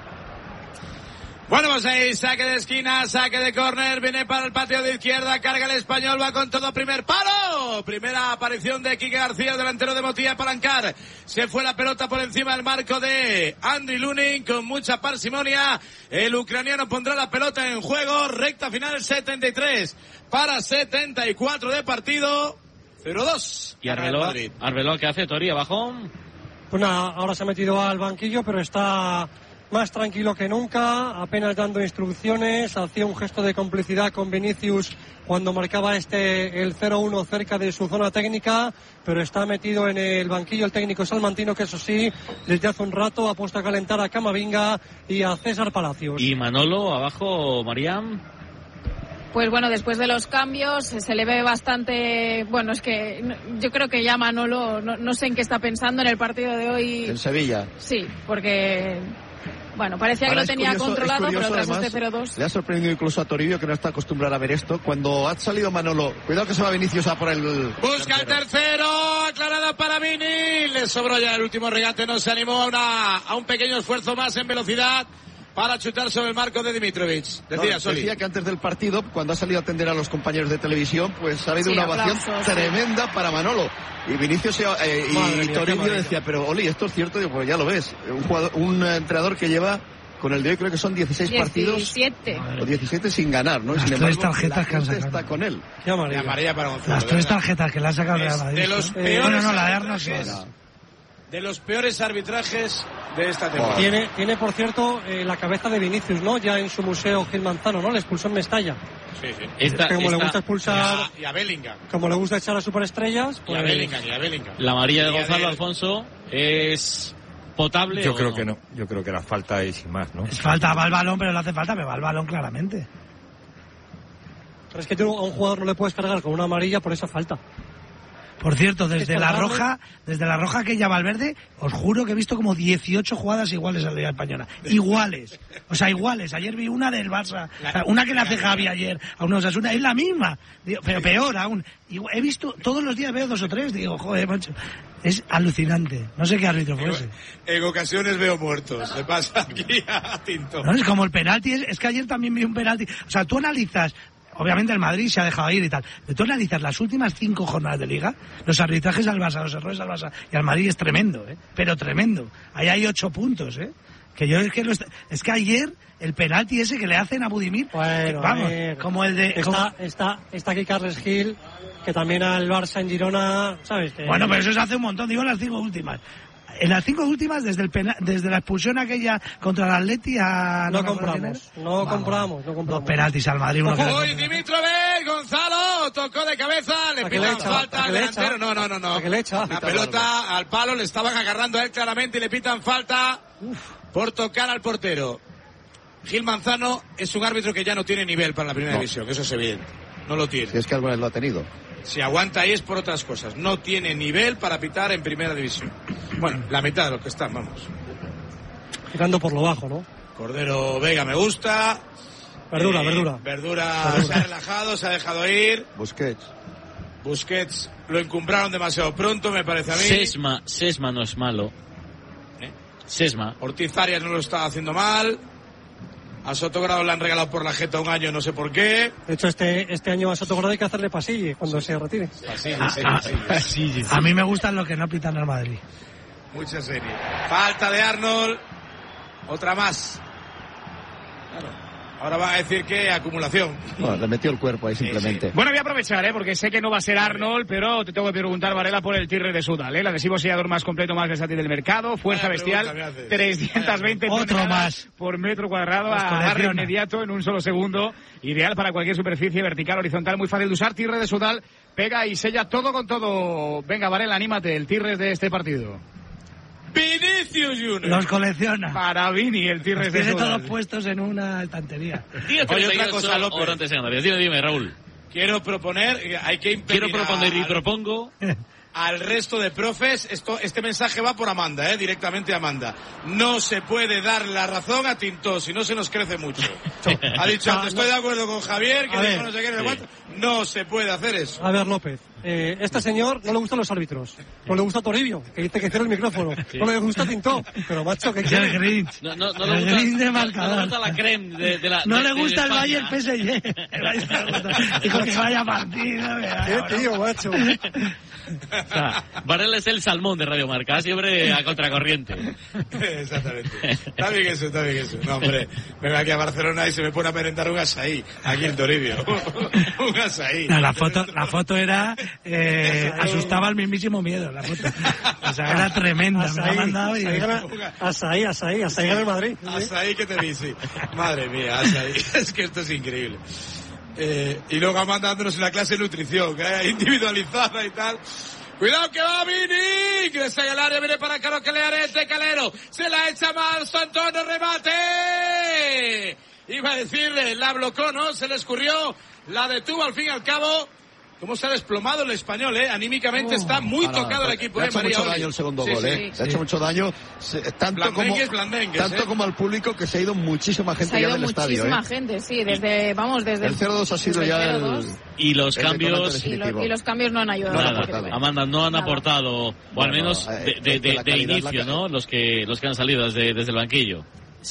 [SPEAKER 20] Bueno, pues ahí, saque de esquina, saque de córner, viene para el patio de izquierda, carga el Español, va con todo, primer palo, primera aparición de Quique García, delantero de Motilla, Palancar, se fue la pelota por encima del marco de Andy Lunin, con mucha parsimonia, el ucraniano pondrá la pelota en juego, recta final setenta y tres para setenta y cuatro de partido, cero dos.
[SPEAKER 4] ¿Y Arbeloa, Arbeloa qué hace, Tori, abajo?
[SPEAKER 21] Pues nada, ahora se ha metido al banquillo, pero está más tranquilo que nunca, apenas dando instrucciones, hacía un gesto de complicidad con Vinicius cuando marcaba este el cero uno cerca de su zona técnica, pero está metido en el banquillo el técnico salmantino, que eso sí, desde hace un rato ha puesto a calentar a Camavinga y a César Palacios.
[SPEAKER 4] ¿Y Manolo abajo, Mariam?
[SPEAKER 2] Pues bueno, después de los cambios se le ve bastante, bueno, es que yo creo que ya Manolo, no, no sé en qué está pensando en el partido de hoy.
[SPEAKER 8] En Sevilla.
[SPEAKER 2] Sí, porque bueno, parecía Ahora que lo tenía curioso, controlado, curioso, pero tras además, este cero dos.
[SPEAKER 8] Le ha sorprendido incluso a Toribio, que no está acostumbrado a ver esto. Cuando ha salido Manolo, cuidado que se va Vinicius a por el...
[SPEAKER 20] Busca el tercero, aclarada para Vini. Le sobró ya el último regate, no se animó a, una, a un pequeño esfuerzo más en velocidad para chutar sobre el marco de Dimitrovic. Decía,
[SPEAKER 8] no,
[SPEAKER 20] Soli.
[SPEAKER 8] Decía que antes del partido, cuando ha salido a atender a los compañeros de televisión, pues ha habido sí, una ovación aplausos, tremenda sí. para Manolo. Y Vinicius eh, y, y Toribio decía, pero Oli, esto es cierto, digo, pues ya lo ves. Un jugador, un entrenador que lleva con el de hoy creo que son dieciséis
[SPEAKER 2] diecisiete
[SPEAKER 8] partidos o diecisiete sin ganar, ¿no?
[SPEAKER 7] Las
[SPEAKER 8] sin
[SPEAKER 7] tres
[SPEAKER 8] embargo,
[SPEAKER 7] tarjetas que han sacado
[SPEAKER 8] está con él.
[SPEAKER 21] Qué amarilla.
[SPEAKER 20] amarilla para Gonzalo,
[SPEAKER 7] Las tres tarjetas que le han sacado de Madrid.
[SPEAKER 20] De los
[SPEAKER 7] eh,
[SPEAKER 20] peores
[SPEAKER 7] bueno, no, la de Arno
[SPEAKER 20] de los peores arbitrajes de esta temporada.
[SPEAKER 21] Tiene, tiene por cierto, eh, la cabeza de Vinicius, ¿no? Ya en su museo Gil Manzano, ¿no? Le expulsó en Mestalla.
[SPEAKER 20] Sí, sí.
[SPEAKER 21] Esta, como esta, le gusta expulsar...
[SPEAKER 20] Y a, y a Bellingham.
[SPEAKER 21] Como le gusta echar a superestrellas...
[SPEAKER 20] Pues... Y a Bellingham, y a Bellingham.
[SPEAKER 4] La amarilla de Gonzalo Alfonso es... ¿potable?
[SPEAKER 9] Yo
[SPEAKER 4] o
[SPEAKER 9] creo
[SPEAKER 4] no?
[SPEAKER 9] que no. Yo creo que la falta es sin más, ¿no?
[SPEAKER 7] Es falta, va al balón, pero le hace falta, pero va al balón claramente.
[SPEAKER 21] Pero es que tú a un jugador no le puedes cargar con una amarilla por esa falta.
[SPEAKER 7] Por cierto, desde la roja, desde la roja que ya Valverde, os juro que he visto como dieciocho jugadas iguales a la Liga Española. Iguales. O sea, iguales. Ayer vi una del Barça, o sea, una que le hace Javi ayer a unos Osasuna, es la misma. Digo, pero peor aún. He visto, todos los días veo dos o tres, digo, joder, macho. Es alucinante. No sé qué árbitro fue ese.
[SPEAKER 20] En ocasiones veo muertos. Le pasa aquí a Tinto.
[SPEAKER 7] No, es como el penalti, es, es que ayer también vi un penalti. O sea, tú analizas... Obviamente el Madrid se ha dejado ir y tal. Pero tú analizas las últimas cinco jornadas de Liga, los arbitrajes al Barça, los errores al Barça y al Madrid es tremendo, ¿eh? Pero tremendo. Ahí hay ocho puntos, ¿eh? Que yo es que, lo est- es que ayer el penalti ese que le hacen a Budimir,
[SPEAKER 21] bueno,
[SPEAKER 7] que, vamos,
[SPEAKER 21] ver,
[SPEAKER 7] como el de...
[SPEAKER 21] Está,
[SPEAKER 7] como...
[SPEAKER 21] está, está aquí Carles Gil, que también al Barça en Girona, ¿sabes? Que...
[SPEAKER 7] Bueno, pero eso se hace un montón, digo las cinco últimas. En las cinco últimas, desde el pena, desde la expulsión aquella contra el Atleti a...
[SPEAKER 21] No, no compramos, no Vamos. compramos, no compramos.
[SPEAKER 7] Dos penaltis al Madrid, uno
[SPEAKER 20] Uy, Dimitrovic, Gonzalo, tocó de cabeza, le pitan falta al delantero. No, no, no, no.
[SPEAKER 21] Le echa?
[SPEAKER 20] La pelota al palo, le estaban agarrando a él claramente y le pitan falta Uf. por tocar al portero. Gil Manzano es un árbitro que ya no tiene nivel para la primera no. división, que eso es evidente. No lo tiene.
[SPEAKER 8] Si es que alguna vez lo ha tenido.
[SPEAKER 20] Si aguanta ahí es por otras cosas. No tiene nivel para pitar en primera división. Bueno, la mitad de lo que están, vamos.
[SPEAKER 21] Tirando por lo bajo, ¿no?
[SPEAKER 20] Cordero Vega me gusta.
[SPEAKER 21] Verdura,
[SPEAKER 20] eh,
[SPEAKER 21] verdura.
[SPEAKER 20] Verdura.
[SPEAKER 21] Verdura.
[SPEAKER 20] Se ha relajado, se ha dejado ir.
[SPEAKER 8] Busquets.
[SPEAKER 20] Busquets lo encumbraron demasiado pronto, me parece a mí.
[SPEAKER 4] Sesma, Sesma no es malo.
[SPEAKER 20] ¿Eh?
[SPEAKER 4] Sesma.
[SPEAKER 20] Ortiz Arias no lo estaba haciendo mal. A Sotogrado le han regalado por la jeta un año, no sé por qué.
[SPEAKER 21] De hecho, este este año a Sotogrado hay que hacerle pasille cuando sí. se retire.
[SPEAKER 20] Pasille,
[SPEAKER 7] a,
[SPEAKER 20] sí,
[SPEAKER 7] a,
[SPEAKER 20] sí,
[SPEAKER 7] a,
[SPEAKER 20] sí, sí.
[SPEAKER 7] a mí me gustan los que no pitan al Madrid.
[SPEAKER 20] Mucha serie. Falta de Arnold. Otra más. Claro. Ahora van a decir que acumulación.
[SPEAKER 8] No, le metió el cuerpo ahí simplemente.
[SPEAKER 3] Sí, sí. Bueno, voy a aprovechar, ¿eh? Porque sé que no va a ser Arnold, pero te tengo que preguntar, Varela, por el Tirre de Sudal, ¿eh? El adhesivo sellador más completo, más versátil del mercado. Fuerza Vaya bestial, trescientos veinte
[SPEAKER 7] Otro más
[SPEAKER 3] por metro cuadrado, agarre inmediato en un solo segundo. Ideal para cualquier superficie vertical, horizontal, muy fácil de usar. Tirre de Sudal, pega y sella todo con todo. Venga, Varela, anímate, el Tirre de este partido.
[SPEAKER 20] Vinicius Junior.
[SPEAKER 7] Los colecciona.
[SPEAKER 3] Para Vini, el Tirres de
[SPEAKER 7] Tiene todos puestos en una estantería.
[SPEAKER 20] Oye, otra cosa, López.
[SPEAKER 4] Dime, dime, Raúl.
[SPEAKER 20] Quiero proponer, hay que impedir
[SPEAKER 4] Quiero proponer
[SPEAKER 20] a,
[SPEAKER 4] y propongo.
[SPEAKER 20] al resto de profes, esto, este mensaje va por Amanda, eh, directamente a Amanda. No se puede dar la razón a Tintó, si no se nos crece mucho. Ha dicho antes, estoy de acuerdo con Javier, que dijo no sé qué, no sé cuánto. No se puede hacer eso.
[SPEAKER 21] A ver, López, eh, este señor no le gustan los árbitros, no le gusta Toribio, que dice que cierra el micrófono, sí. No le gusta Tintó, pero macho, ¿qué quiere?
[SPEAKER 7] El Grinch.
[SPEAKER 4] No, no, no,
[SPEAKER 7] el
[SPEAKER 4] le gusta,
[SPEAKER 7] Grinch de
[SPEAKER 4] no,
[SPEAKER 7] marcador.
[SPEAKER 4] no le gusta la creme de, de la
[SPEAKER 7] No
[SPEAKER 4] de,
[SPEAKER 7] le gusta
[SPEAKER 4] de
[SPEAKER 7] el Bayern P S G. Dijo que vaya partido.
[SPEAKER 21] Qué tío, macho.
[SPEAKER 4] O sea, Varela es el salmón de Radio Marca, siempre a contracorriente.
[SPEAKER 20] Exactamente. Está bien eso, está bien eso. No, hombre, vengo aquí a Barcelona y se me pone a merendar un asaí, aquí en Toribio. Un asaí.
[SPEAKER 7] No, la foto, la foto era, eh, asustaba al mismísimo miedo, la foto. O sea, era tremenda.
[SPEAKER 21] Asaí,
[SPEAKER 7] me la ha mandado y...
[SPEAKER 21] Asaí, Asaí, Asaí gana el Madrid.
[SPEAKER 20] Asaí que te vi, sí. Madre mía, Asaí. Es que esto es increíble. Eh, y luego Amanda dándonos la clase de nutrición, ¿eh? Individualizada y tal. Cuidado que va Vini, que está en el área, viene para Caro, que le haré este Calero. Se la echa mal, Antonio, remate. Iba a decirle, la blocó, ¿no? Se le escurrió, la detuvo al fin y al cabo. ¿Cómo se ha desplomado el Español, eh? Anímicamente oh, está muy ahora, tocado el equipo,
[SPEAKER 8] le
[SPEAKER 20] eh,
[SPEAKER 8] ha hecho
[SPEAKER 20] María
[SPEAKER 8] mucho
[SPEAKER 20] Oli.
[SPEAKER 8] daño el segundo
[SPEAKER 20] sí,
[SPEAKER 8] gol,
[SPEAKER 20] sí,
[SPEAKER 8] eh.
[SPEAKER 20] sí.
[SPEAKER 8] Le ha hecho mucho daño, se, tanto
[SPEAKER 20] Blandengues,
[SPEAKER 8] como
[SPEAKER 20] Blandengues,
[SPEAKER 8] tanto
[SPEAKER 20] eh.
[SPEAKER 8] como al público, que se ha ido muchísima gente
[SPEAKER 2] se ha
[SPEAKER 8] ya
[SPEAKER 2] ido
[SPEAKER 8] del estadio,
[SPEAKER 2] muchísima
[SPEAKER 8] eh.
[SPEAKER 2] gente, sí, desde, vamos, desde
[SPEAKER 8] el cero dos ha sido ya el...
[SPEAKER 4] Y los
[SPEAKER 8] el
[SPEAKER 4] cambios...
[SPEAKER 2] Y, lo, y los cambios no han ayudado.
[SPEAKER 4] No, nada, Amanda, no han
[SPEAKER 2] nada.
[SPEAKER 4] aportado, o al menos
[SPEAKER 8] bueno,
[SPEAKER 4] de, de, de,
[SPEAKER 8] de
[SPEAKER 4] de
[SPEAKER 8] calidad,
[SPEAKER 4] inicio,
[SPEAKER 8] la...
[SPEAKER 4] ¿no? Los que, los que han salido desde, desde el banquillo.